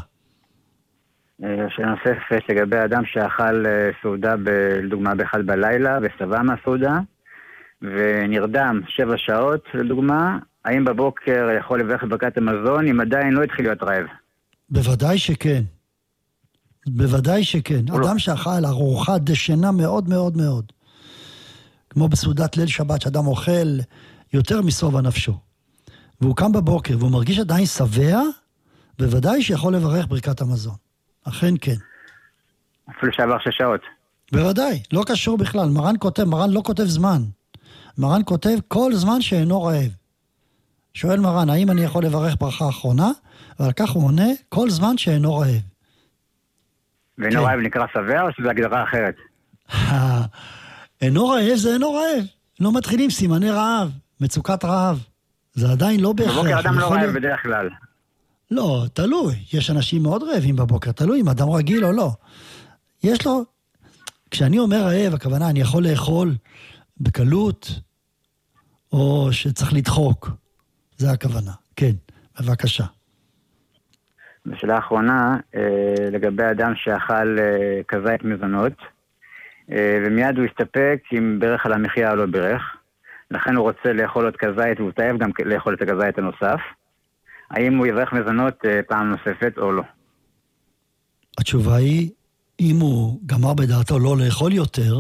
שאלה נוספת לגבי אדם שאכל סעודה, לדוגמה, באחד בלילה, ושבע מהסעודה, ונרדם שבע שעות, לדוגמה, האם בבוקר יכול לברך את ברכת המזון, אם עדיין לא התחיל להיות רעב? בוודאי שכן. בוודאי שכן. אדם שאכל ארוחה דשנה מאוד מאוד מאוד. כמו בסעודת ליל שבת, שאדם אוכל יותר מסוב הנפשו. והוא קם בבוקר, והוא מרגיש עדיין שבע, בוודאי שיכול לברך ברכת המזון. אכן כן. אפילו שעבר שש שעות. בוודאי, לא קשור בכלל. מרן כותב, מרן לא כותב זמן. מרן כותב כל זמן שאינו רעב. שואל מרן, האם אני יכול לברך ברכה אחרונה? ועל כך הוא עונה, כל זמן שאינו רעב. ואינו רעב נקרא שבע או שזו הגדרה אחרת? אינו רעב זה אינו רעב. לא מתחילים סימני רעב, מצוקת רעב. זה עדיין לא בהכרח. בבוקר אדם לא רעב בדרך כלל. לא, תלוי. יש אנשים מאוד רעבים בבוקר, תלוי אם אדם רגיל או לא. יש לו, כשאני אומר רעב, הכוונה, אני יכול לאכול בקלות, או שצריך לדחוק. זה הכוונה. כן, בבקשה. בשאלה האחרונה, לגבי אדם שאכל כזית מזונות, ומיד הוא הסתפק אם ברך על המחיה או לא ברך, לכן הוא רוצה לאכול עוד כזית, והוא תאהב גם לאכול את הכזית הנוסף. האם הוא יברך מזונות פעם נוספת או לא? התשובה היא, אם הוא גמר בדעתו לא לאכול יותר,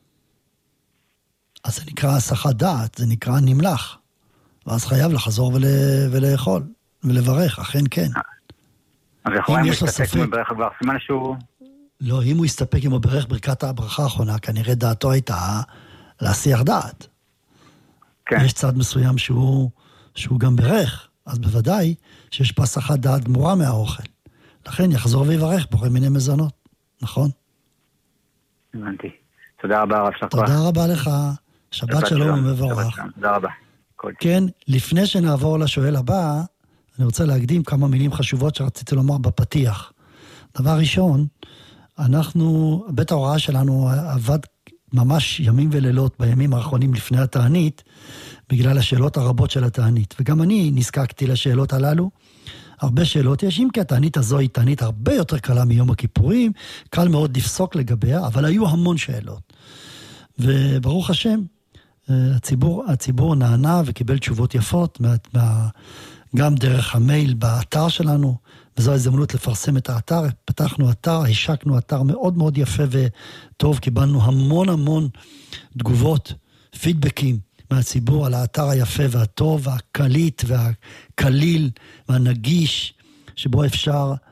אז זה נקרא הסחת דעת, זה נקרא נמלח. ואז חייב לחזור ולה, ולאכול, ולברך, אכן כן. אז יכול אם להסתפק אם הוא ברך כבר, סימן שהוא... לא, אם הוא יסתפק אם הוא ברך ברכת הברכה האחרונה, כנראה דעתו הייתה להסיח דעת. כן. יש צד מסוים שהוא, שהוא גם ברך, אז בוודאי שיש פה הסחת דעת גמורה מהאוכל. לכן יחזור ויברך בורא מיני מזונות, נכון? הבנתי. תודה רבה רב שחר. תודה רבה לך, שבת שלום ומבורך. תודה רבה. כן, לפני שנעבור לשואל הבא, אני רוצה להקדים כמה מילים חשובות שרציתי לומר בפתיח. דבר ראשון, אנחנו, בית ההוראה שלנו עבד ממש ימים ולילות בימים האחרונים לפני התענית, בגלל השאלות הרבות של התענית. וגם אני נזקקתי לשאלות הללו. הרבה שאלות יש, אם כי התענית הזו היא תענית הרבה יותר קלה מיום הכיפורים, קל מאוד לפסוק לגביה, אבל היו המון שאלות. וברוך השם, הציבור, הציבור נענה וקיבל תשובות יפות, מה, מה, גם דרך המייל באתר שלנו, וזו ההזדמנות לפרסם את האתר. פתחנו אתר, השקנו אתר מאוד מאוד יפה וטוב, קיבלנו המון המון תגובות, פידבקים מהציבור על האתר היפה והטוב, והקליט והקליל והנגיש, שבו אפשר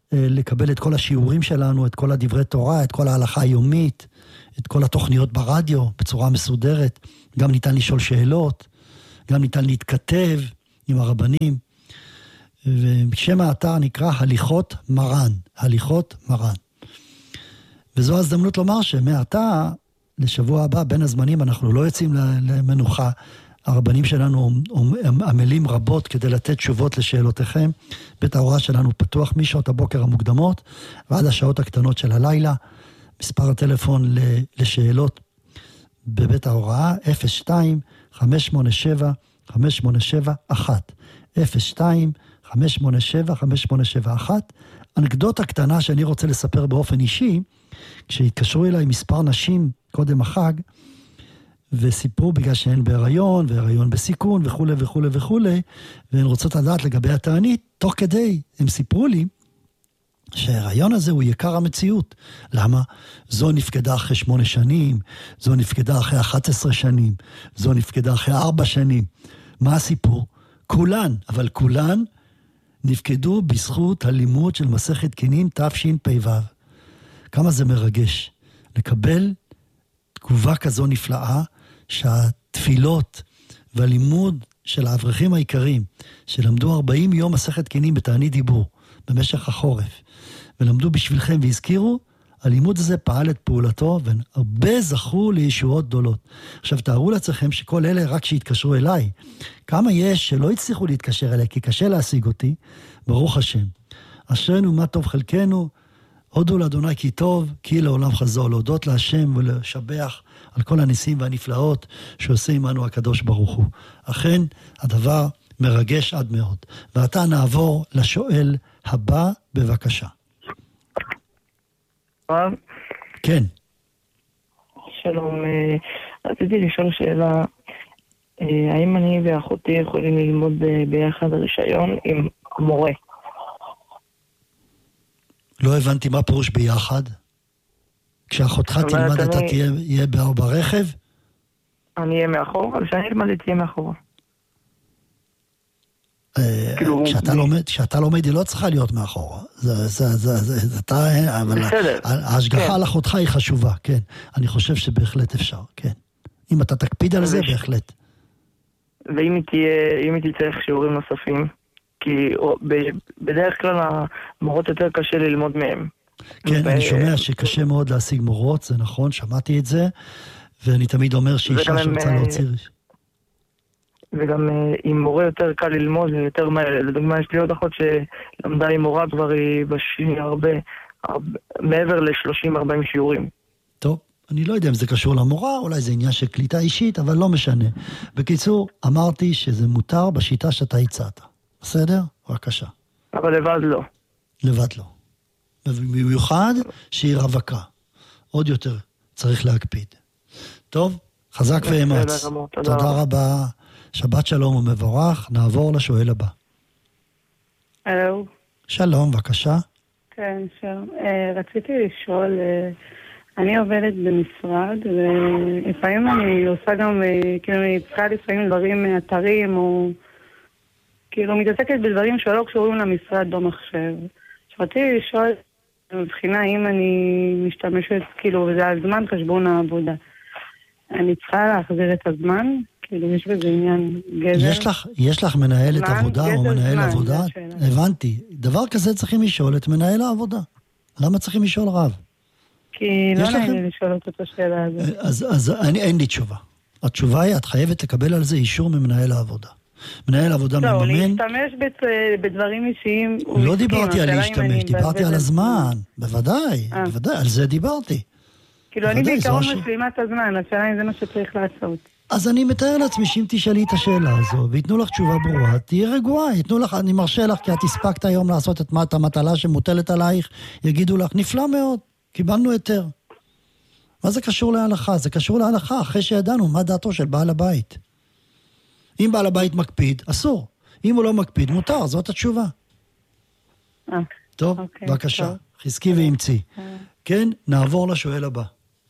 לקבל את כל השיעורים שלנו, את כל הדברי תורה, את כל ההלכה היומית, את כל התוכניות ברדיו, בצורה מסודרת. גם ניתן לשאול שאלות, גם ניתן להתכתב עם הרבנים. ושם האתר נקרא הליכות מרן, הליכות מרן. וזו ההזדמנות לומר שמעתה לשבוע הבא, בין הזמנים, אנחנו לא יוצאים למנוחה. הרבנים שלנו עמלים רבות כדי לתת תשובות לשאלותיכם. בית ההוראה שלנו פתוח משעות הבוקר המוקדמות ועד השעות הקטנות של הלילה. מספר הטלפון לשאלות בבית ההוראה אפס שתיים חמש שמונה שבע חמש שמונה שבע אחת אפס שתיים חמש שמונה שבע חמש שמונה שבע אחת. אנקדוטה קטנה שאני רוצה לספר באופן אישי, כשהתקשרו אליי מספר נשים קודם החג, וסיפרו בגלל שהן בהיריון, והיריון בסיכון, וכו' וכו' וכו', והן רוצות לדעת לגבי התענית, תוך כדי הם סיפרו לי, שההיריון הזה הוא יקר המציאות. למה? זו נפקדה אחרי שמונה שנים, זו נפקדה אחרי אחת עשרה שנים, זו נפקדה אחרי ארבע שנים. מה הסיפור? כולן, אבל כולן, נפקדו בזכות הלימוד של מסכת קינים תשפ"ו. כמה זה מרגש לקבל תגובה כזו נפלאה, שהתפילות והלימוד של האברכים העיקרים, שלמדו ארבעים יום מסכת קינים בתענית דיבור במשך החורף, ולמדו בשבילכם והזכירו, הלימוד הזה פעל את פעולתו, והרבה זכו לישועות גדולות. עכשיו תארו לעצמכם שכל אלה רק שהתקשרו אליי, כמה יש שלא הצליחו להתקשר אליי, כי קשה להשיג אותי, ברוך השם. אשרנו מה טוב חלקנו, הודו לאדוני כי טוב, כי לעולם חזור, להודות להשם ולשבח על כל הניסים והנפלאות שעושה עמנו הקדוש ברוך הוא. אכן, הדבר מרגש עד מאוד. ועתה נעבור לשואל הבא, בבקשה. כן. שלום, רציתי לשאול שאלה, האם אני ואחותי יכולים ללמוד ביחד רישיון עם מורה? לא הבנתי מה פירוש ביחד. כשאחותך תלמד אתה תהיה ברכב? אני אהיה מאחור, אבל כשאני אלמד תהיה מאחור. כשאתה לומד היא לא צריכה להיות מאחור. ההשגחה על אחותך היא חשובה, כן. אני חושב שבהחלט אפשר, כן. אם אתה תקפיד על זה, בהחלט. ואם היא תצטרך שיעורים נוספים? כי בדרך כלל המורות יותר קשה ללמוד מהם. כן, אני שומע שקשה מאוד להשיג מורות, זה נכון, שמעתי את זה, ואני תמיד אומר שאישה שרוצה להוציא... וגם עם מורה יותר קל ללמוד, יותר מהר. לדוגמה, יש לי עוד אחות שלמדה עם מורה כבר היא בשני הרבה, מעבר ל-שלושים ארבעים שיעורים. טוב, אני לא יודע אם זה קשור למורה, אולי זה עניין של קליטה אישית, אבל לא משנה. בקיצור, אמרתי שזה מותר בשיטה שאתה הצעת. בסדר? בבקשה. אבל לבד לא. לבד לא. במיוחד שהיא רווקה. עוד יותר צריך להקפיד. טוב, חזק ואמץ. תודה רבה. שבת שלום ומבורך. נעבור לשואל הבא. הלו. שלום, בבקשה. כן, שלום. רציתי לשאול, אני עובדת במשרד, ולפעמים אני עושה גם, כאילו אני צריכה לפעמים דברים מאתרים, או כאילו מתעסקת בדברים שלא קשורים למשרד במחשב. רציתי לשאול, מבחינה אם אני משתמשת, כאילו, וזה הזמן חשבון העבודה. אני צריכה להחזיר את הזמן? כאילו, יש בזה עניין גזר? יש לך, יש לך מנהלת עבודה או מנהל זמן, עבודה? הבנתי. דבר כזה צריכים לשאול את מנהל העבודה. למה צריכים לשאול רב? כי לא נעים לי לשאול את השאלה הזאת. אז, אז אני, אין לי תשובה. התשובה היא, את חייבת לקבל על זה אישור ממנהל העבודה. מנהל עבודה מממן... לא, להשתמש בדברים אישיים... לא דיברתי על להשתמש, דיברתי על הזמן. בוודאי, בוודאי, על זה דיברתי. כאילו, אני בעיקרון משלימת הזמן, השאלה אם זה מה שצריך לעשות. אז אני מתאר לעצמי שאם תשאלי את השאלה הזו, ויתנו לך תשובה ברורה, תהיה רגועה, יתנו לך, אני מרשה לך, כי את הספקת היום לעשות את מה, המטלה שמוטלת עלייך, יגידו לך, נפלא מאוד, קיבלנו יותר. מה זה קשור להלכה? זה קשור להלכה, אחרי שידענו מה דעתו של בעל הבית. אם בעל הבית מקפיד, אסור. אם הוא לא מקפיד, מותר, זאת התשובה. טוב, בבקשה, חזקי ואמצי. כן, נעבור לשואל הבא.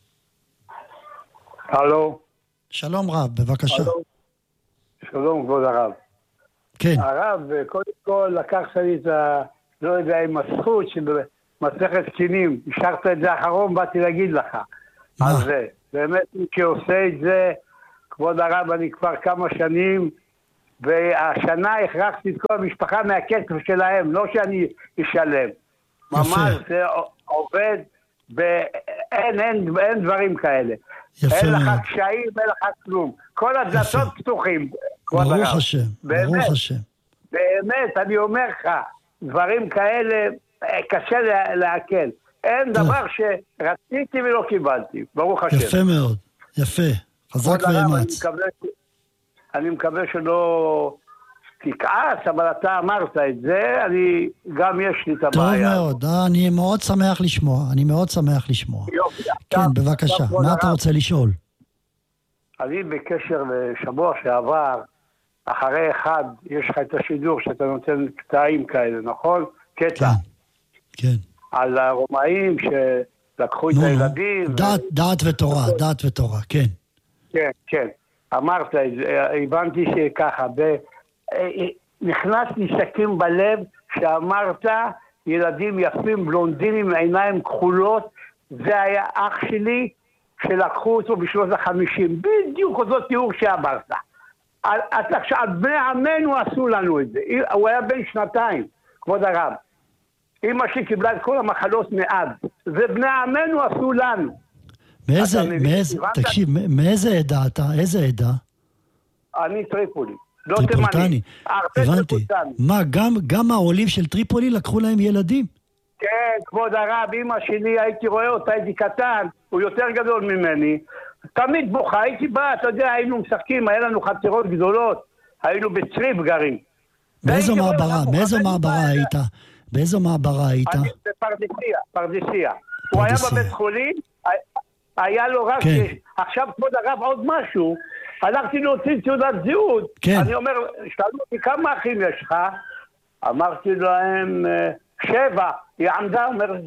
הלו. שלום רב, בבקשה. שלום, כבוד הרב. כן. הרב, קודם כל לקח לי את לא יודע אם הזכות שבמסכת קטינים, השארת את זה אחרון, באתי להגיד לך. אז זה, באמת מי שעושה את זה, כבוד הרב, אני כבר כמה שנים, והשנה הכרחתי את כל המשפחה מהכסף שלהם, לא שאני אשלם. ממש זה עובד, ואין אין, אין דברים כאלה. אין לך קשיים, אין לך כלום. כל הדלתות פתוחים. ברוך השם, ברוך השם. באמת, אני אומר לך, דברים כאלה קשה להקל. אין דבר שרציתי ולא קיבלתי, ברוך השם. יפה מאוד, יפה. חזק ואמץ. אני מקווה שלא תכעס, אבל אתה אמרת את זה, אני גם יש לי את הבעיה. טוב מאוד, אני מאוד שמח לשמוע, אני מאוד שמח לשמוע. כן, בבקשה, מה אתה רוצה לשאול? אני בקשר לשבוע שעבר, אחרי אחד, יש לך את השידור שאתה נותן קטעים כאלה, נכון? קטע. כן. על הרומאים שלקחו את הילדים. דעת ותורה, דעת ותורה, כן. כן, כן. אמרת, הבנתי שככה, נכנס לי סכין בלב שאמרת ילדים יפים, בלונדינים, עיניים כחולות, זה היה אח שלי שלקחו אותו בשנות החמישים, בדיוק אותו תיאור שאמרת. עכשיו, בני עמנו עשו לנו את זה, הוא היה בן שנתיים, כבוד הרב. אמא שלי קיבלה את כל המחלות מאב, ובני עמנו עשו לנו. מאיזה, מאיזה, תקשיב, מאיזה עדה אתה? איזה עדה? אני טריפולי. לא טריפולטני. הבנתי. מה, גם, גם העולים של טריפולי לקחו להם ילדים? כן, כבוד הרב, אמא שלי, הייתי רואה אותה, הייתי קטן, הוא יותר גדול ממני. תמיד בוכה, הייתי בא, אתה יודע, היינו משחקים, היה לנו חצרות גדולות, היינו בצריף גרים. באיזו מעברה, באיזו מעברה היית? באיזו מעברה היית? אני בפרדסיה, פרדסיה. הוא היה בבית חולים, היה לו רק... עכשיו, כבוד הרב, עוד משהו, הלכתי להוציא תעודת זהות, אני אומר, שאלו אותי, כמה אחים יש לך? אמרתי להם, שבע. היא עמדה, אומרת,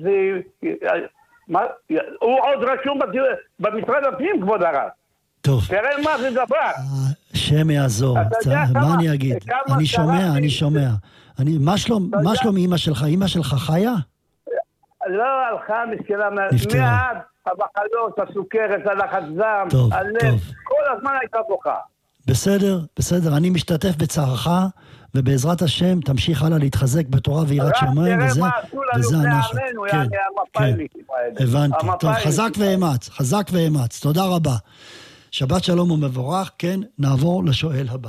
הוא עוד רשום במשרד הפנים, כבוד הרב. טוב. תראה מה זה דבר. שם יעזור. מה אני אגיד? אני שומע, אני שומע. מה שלום אמא שלך? אמא שלך חיה? לא, הלכה מסכנה. מעד המחלות, הסוכרת, הלחץ דם, הלב, כל הזמן הייתה בוכה. בסדר, בסדר. אני משתתף בצערך, ובעזרת השם תמשיך הלאה להתחזק בתורה ויראת שמיים, וזה הנחת. כן, כן. הבנתי. טוב, חזק ואמץ, חזק ואמץ. תודה רבה. שבת שלום ומבורך. כן, נעבור לשואל הבא.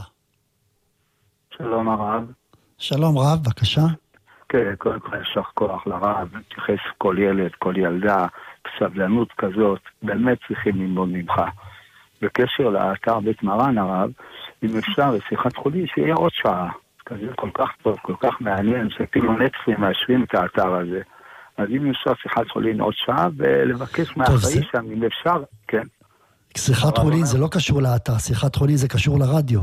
שלום הרב. שלום רב, בבקשה. כן, קודם כל ישך כוח לרב, תתייחס כל ילד, כל ילדה, בסבלנות כזאת, באמת צריכים ללמוד ממך. בקשר לאתר בית מרן הרב, אם אפשר, שיחת חולין שיהיה עוד שעה. כזה כל כך טוב, כל כך מעניין, שפילו נטפים מאשרים את האתר הזה. אז אם אפשר שיחת חולין עוד שעה, ולבקש מהאחראי שם, אם אפשר, כן. שיחת חולין זה לא קשור לאתר, שיחת חולין זה קשור לרדיו.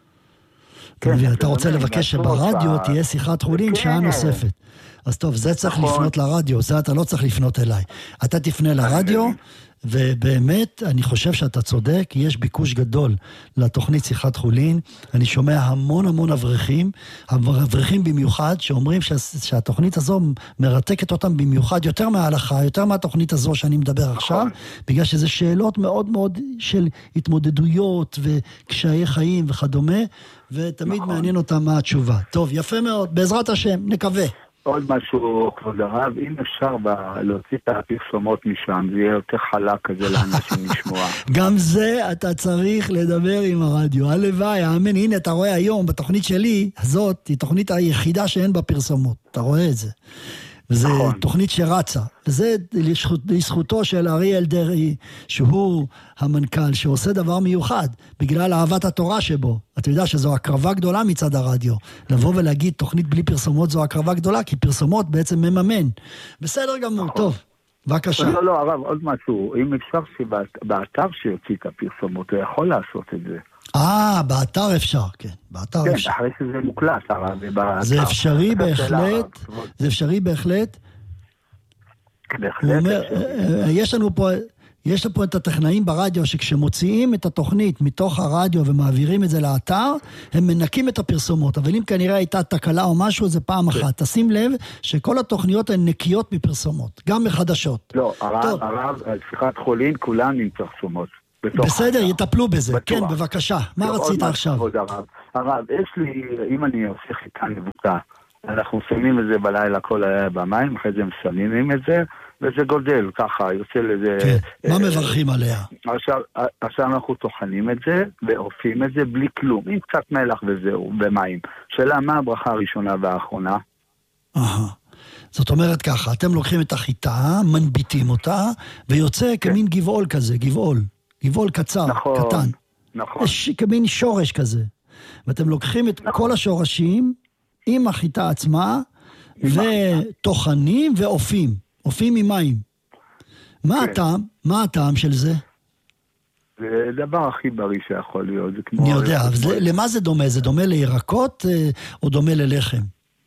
אתה רוצה לבקש שברדיו תהיה שיחת חולין שעה נוספת. אז טוב, זה צריך לפנות לרדיו, זה אתה לא צריך לפנות אליי. אתה תפנה לרדיו, ובאמת, אני חושב שאתה צודק, יש ביקוש גדול לתוכנית שיחת חולין. אני שומע המון המון אברכים, אברכים במיוחד, שאומרים שהתוכנית הזו מרתקת אותם במיוחד, יותר מההלכה, יותר מהתוכנית הזו שאני מדבר עכשיו, בגלל שזה שאלות מאוד מאוד של התמודדויות וקשיי חיים וכדומה, ותמיד מעניין אותם מה התשובה. טוב, יפה מאוד, בעזרת השם, נקווה. עוד משהו, כבוד הרב, אם אפשר להוציא את הפרסומות משם, זה יהיה יותר חלק כזה לאנשים לשמוע. גם זה אתה צריך לדבר עם הרדיו. הלוואי, האמן, הנה, אתה רואה היום, בתוכנית שלי, הזאת, היא תוכנית היחידה שאין בה פרסומות. אתה רואה את זה. וזו תוכנית שרצה. וזה לזכותו של אריאל דרעי, שהוא המנכ"ל, שעושה דבר מיוחד, בגלל אהבת התורה שבו. אתה יודע שזו הקרבה גדולה מצד הרדיו. לבוא ולהגיד תוכנית בלי פרסומות זו הקרבה גדולה, כי פרסומות בעצם מממן. בסדר גמור, טוב. בבקשה. לא, לא, הרב, עוד משהו. אם אפשר שבאתר שיוציא את הפרסומות, הוא יכול לעשות את זה. אה, באתר אפשר, כן. באתר אפשר. כן, אחרי שזה מוקלט, הרב. זה אפשרי בהחלט. זה אפשרי בהחלט. בהחלט. יש לנו פה, יש פה את הטכנאים ברדיו שכשמוציאים את התוכנית מתוך הרדיו ומעבירים את זה לאתר, הם מנקים את הפרסומות, אבל אם כנראה הייתה תקלה או משהו, זה פעם אחת. תשים לב שכל התוכניות הן נקיות מפרסומות, גם מחדשות. לא, הרב, הרב, שיחת חולין, כולן עם פרסומות. בסדר, יטפלו בזה. כן, בבקשה. מה רצית עכשיו? הרב, יש לי, אם אני עושה חיטה נבוקה, אנחנו שמים את זה בלילה כל היה במים, אחרי זה מסמים את זה, וזה גודל, ככה, יוצא לזה... כן, מה מברכים עליה? עכשיו, עכשיו אנחנו טוחנים את זה, ואופים את זה בלי כלום, עם קצת מלח וזהו, במים. שאלה, מה הברכה הראשונה והאחרונה? אהה. זאת אומרת ככה, אתם לוקחים את החיטה, מנביטים אותה, ויוצא כמין גבעול כזה, גבעול. גבעול קצר, נכון, קטן. נכון. יש כמין שורש כזה. ואתם לוקחים את נכון. כל השורשים, עם החיטה עצמה, וטוחנים ואופים. אופים עם מים. מה כן. הטעם? מה הטעם של זה? זה דבר הכי בריא שיכול להיות. זה כמו אני יודע, זה, למה זה דומה? זה דומה לירקות או דומה ללחם?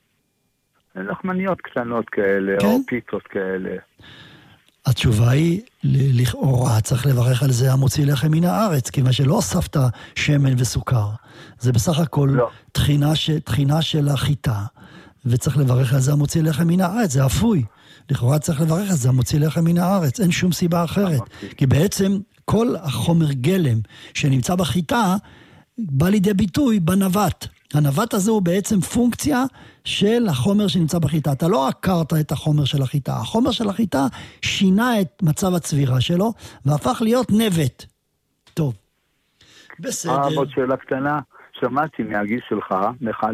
לחמניות קטנות כאלה, כן? או פיתות כאלה. התשובה היא, לכאורה, צריך לברך על זה המוציא לחם מן הארץ, כיוון שלא הוספת שמן וסוכר. זה בסך הכל לא. תחינה, ש, תחינה של החיטה, וצריך לברך על זה המוציא לחם מן הארץ, זה אפוי. לכאורה צריך לברך על זה המוציא לחם מן הארץ, אין שום סיבה אחרת. כי בעצם כל החומר גלם שנמצא בחיטה, בא לידי ביטוי בנווט. הנווט הזה הוא בעצם פונקציה של החומר שנמצא בחיטה. אתה לא עקרת את החומר של החיטה. החומר של החיטה שינה את מצב הצבירה שלו, והפך להיות נווט. טוב. בסדר. עוד שאלה קטנה. שמעתי מהגיל שלך, מאחד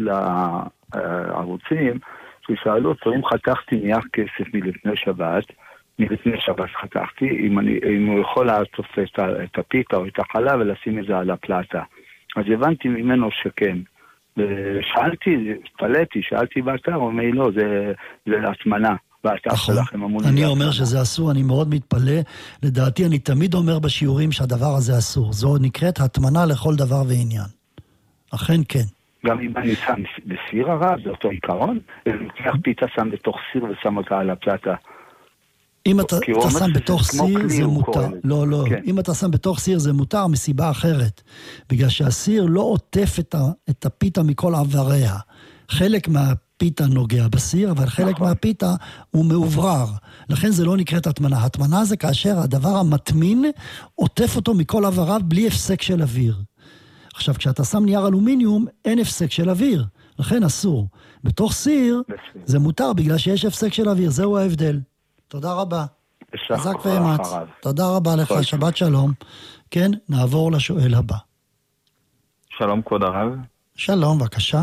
הערוצים, ששאלו אותו, אם חתכתי נייר כסף מלפני שבת, מלפני שבת חתכתי, אם, אני, אם הוא יכול לעטוף את, את הפיתה או את החלב ולשים את זה על הפלטה. אז הבנתי ממנו שכן. ושאלתי, התפלאתי, שאלתי באתר, הוא אומר לא, זה, זה להטמנה. נכון. אני אומר שזה אסור, אני מאוד מתפלא. לדעתי, אני תמיד אומר בשיעורים שהדבר הזה אסור. זו נקראת הטמנה לכל דבר ועניין. אכן כן. גם אם אני שם בסיר הרב, זה אותו עיקרון, ולוקח פיתה שם בתוך סיר ושם אותה על הפלטה. אם אתה, אתה שם בתוך סיר זה מותר. לא, לא. כן. אם אתה שם בתוך סיר זה מותר מסיבה אחרת. בגלל שהסיר לא עוטף את, ה, את הפיתה מכל עבריה. חלק מהפיתה נוגע בסיר, אבל חלק נכון. מהפיתה הוא מעוברר. לכן זה לא נקראת הטמנה. הטמנה זה כאשר הדבר המטמין עוטף אותו מכל עבריו בלי הפסק של אוויר. עכשיו, כשאתה שם נייר אלומיניום, אין הפסק של אוויר. לכן אסור. בתוך סיר זה מותר בגלל שיש הפסק של אוויר. זהו ההבדל. תודה רבה. חזק ואמץ. תודה רבה לך, שבת שלום. כן, נעבור לשואל הבא. שלום כבוד הרב. שלום, בבקשה.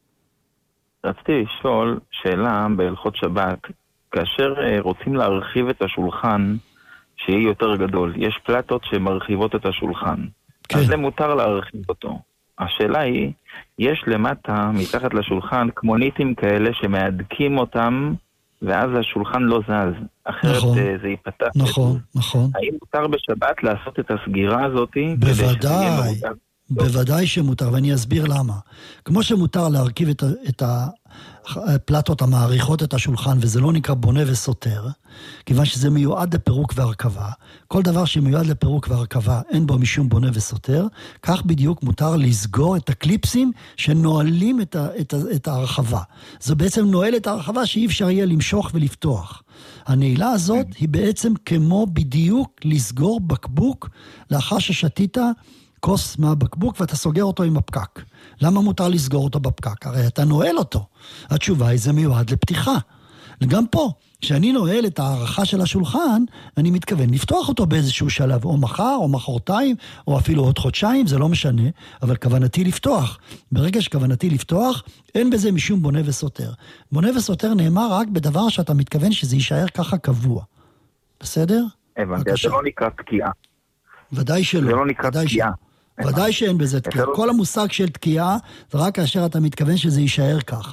רציתי לשאול שאלה בהלכות שבת, כאשר רוצים להרחיב את השולחן שיהיה יותר גדול, יש פלטות שמרחיבות את השולחן. כן. אז זה מותר להרחיב אותו. השאלה היא, יש למטה, מתחת לשולחן, כמו ניטים כאלה שמהדקים אותם, ואז השולחן לא זז. אחרת נכון, זה ייפתח. נכון, נכון. האם מותר בשבת לעשות את הסגירה הזאת? בוודאי, בוודאי שמותר, ואני אסביר למה. כמו שמותר להרכיב את, את הפלטות המעריכות את השולחן, וזה לא נקרא בונה וסותר, כיוון שזה מיועד לפירוק והרכבה. כל דבר שמיועד לפירוק והרכבה, אין בו משום בונה וסותר, כך בדיוק מותר לסגור את הקליפסים שנועלים את, ה, את, ה, את ההרחבה. זה בעצם נועל את ההרחבה שאי אפשר יהיה למשוך ולפתוח. הנעילה הזאת היא בעצם כמו בדיוק לסגור בקבוק לאחר ששתית כוס מהבקבוק ואתה סוגר אותו עם הפקק. למה מותר לסגור אותו בפקק? הרי אתה נועל אותו. התשובה היא זה מיועד לפתיחה. וגם פה, כשאני נועל את הערכה של השולחן, אני מתכוון לפתוח אותו באיזשהו שלב, או מחר, או מחרתיים, או אפילו עוד חודשיים, זה לא משנה, אבל כוונתי לפתוח. ברגע שכוונתי לפתוח, אין בזה משום בונה וסותר. בונה וסותר נאמר רק בדבר שאתה מתכוון שזה יישאר ככה קבוע. בסדר? הבנתי, זה לא נקרא תקיעה. ודאי שלא. זה לא נקרא תקיעה. ודאי שאין בזה תקיעה. כל המושג של תקיעה, זה רק כאשר אתה מתכוון שזה יישאר ככה.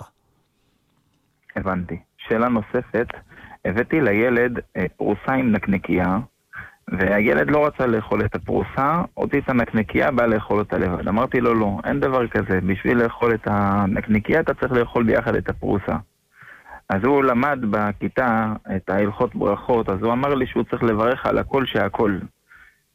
הבנתי. שאלה נוספת, הבאתי לילד פרוסה עם נקנקייה, והילד לא רצה לאכול את הפרוסה, הוציא את הנקנקייה, בא לאכול אותה לבד. אמרתי לו, לא, אין דבר כזה. בשביל לאכול את הנקנקייה, אתה צריך לאכול ביחד את הפרוסה. אז הוא למד בכיתה את ההלכות ברכות, אז הוא אמר לי שהוא צריך לברך על הכל שהכל.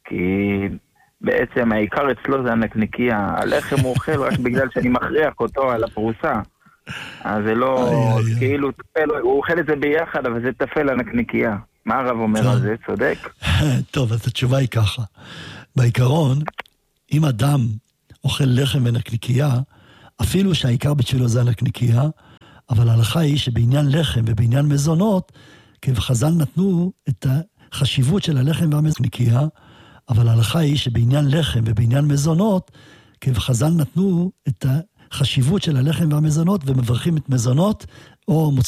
כי בעצם העיקר אצלו זה הנקניקייה. הלחם הוא אוכל רק בגלל שאני מכריח אותו על הפרוסה. אז זה לא, כאילו, הוא אוכל את זה ביחד, אבל זה תפל הנקניקייה. מה הרב אומר על זה? צודק? טוב, אז התשובה היא ככה. בעיקרון, אם אדם אוכל לחם ונקניקייה, אפילו שהעיקר בשבילו זה הנקניקייה, אבל ההלכה היא שבעניין לחם ובעניין מזונות, כחז"ל נתנו את החשיבות של הלחם והנקניקייה, אבל ההלכה היא שבעניין לחם ובעניין מזונות, כחז"ל נתנו את החשיבות של הלחם והמזונות, ומברכים את מזונות, או מוצאים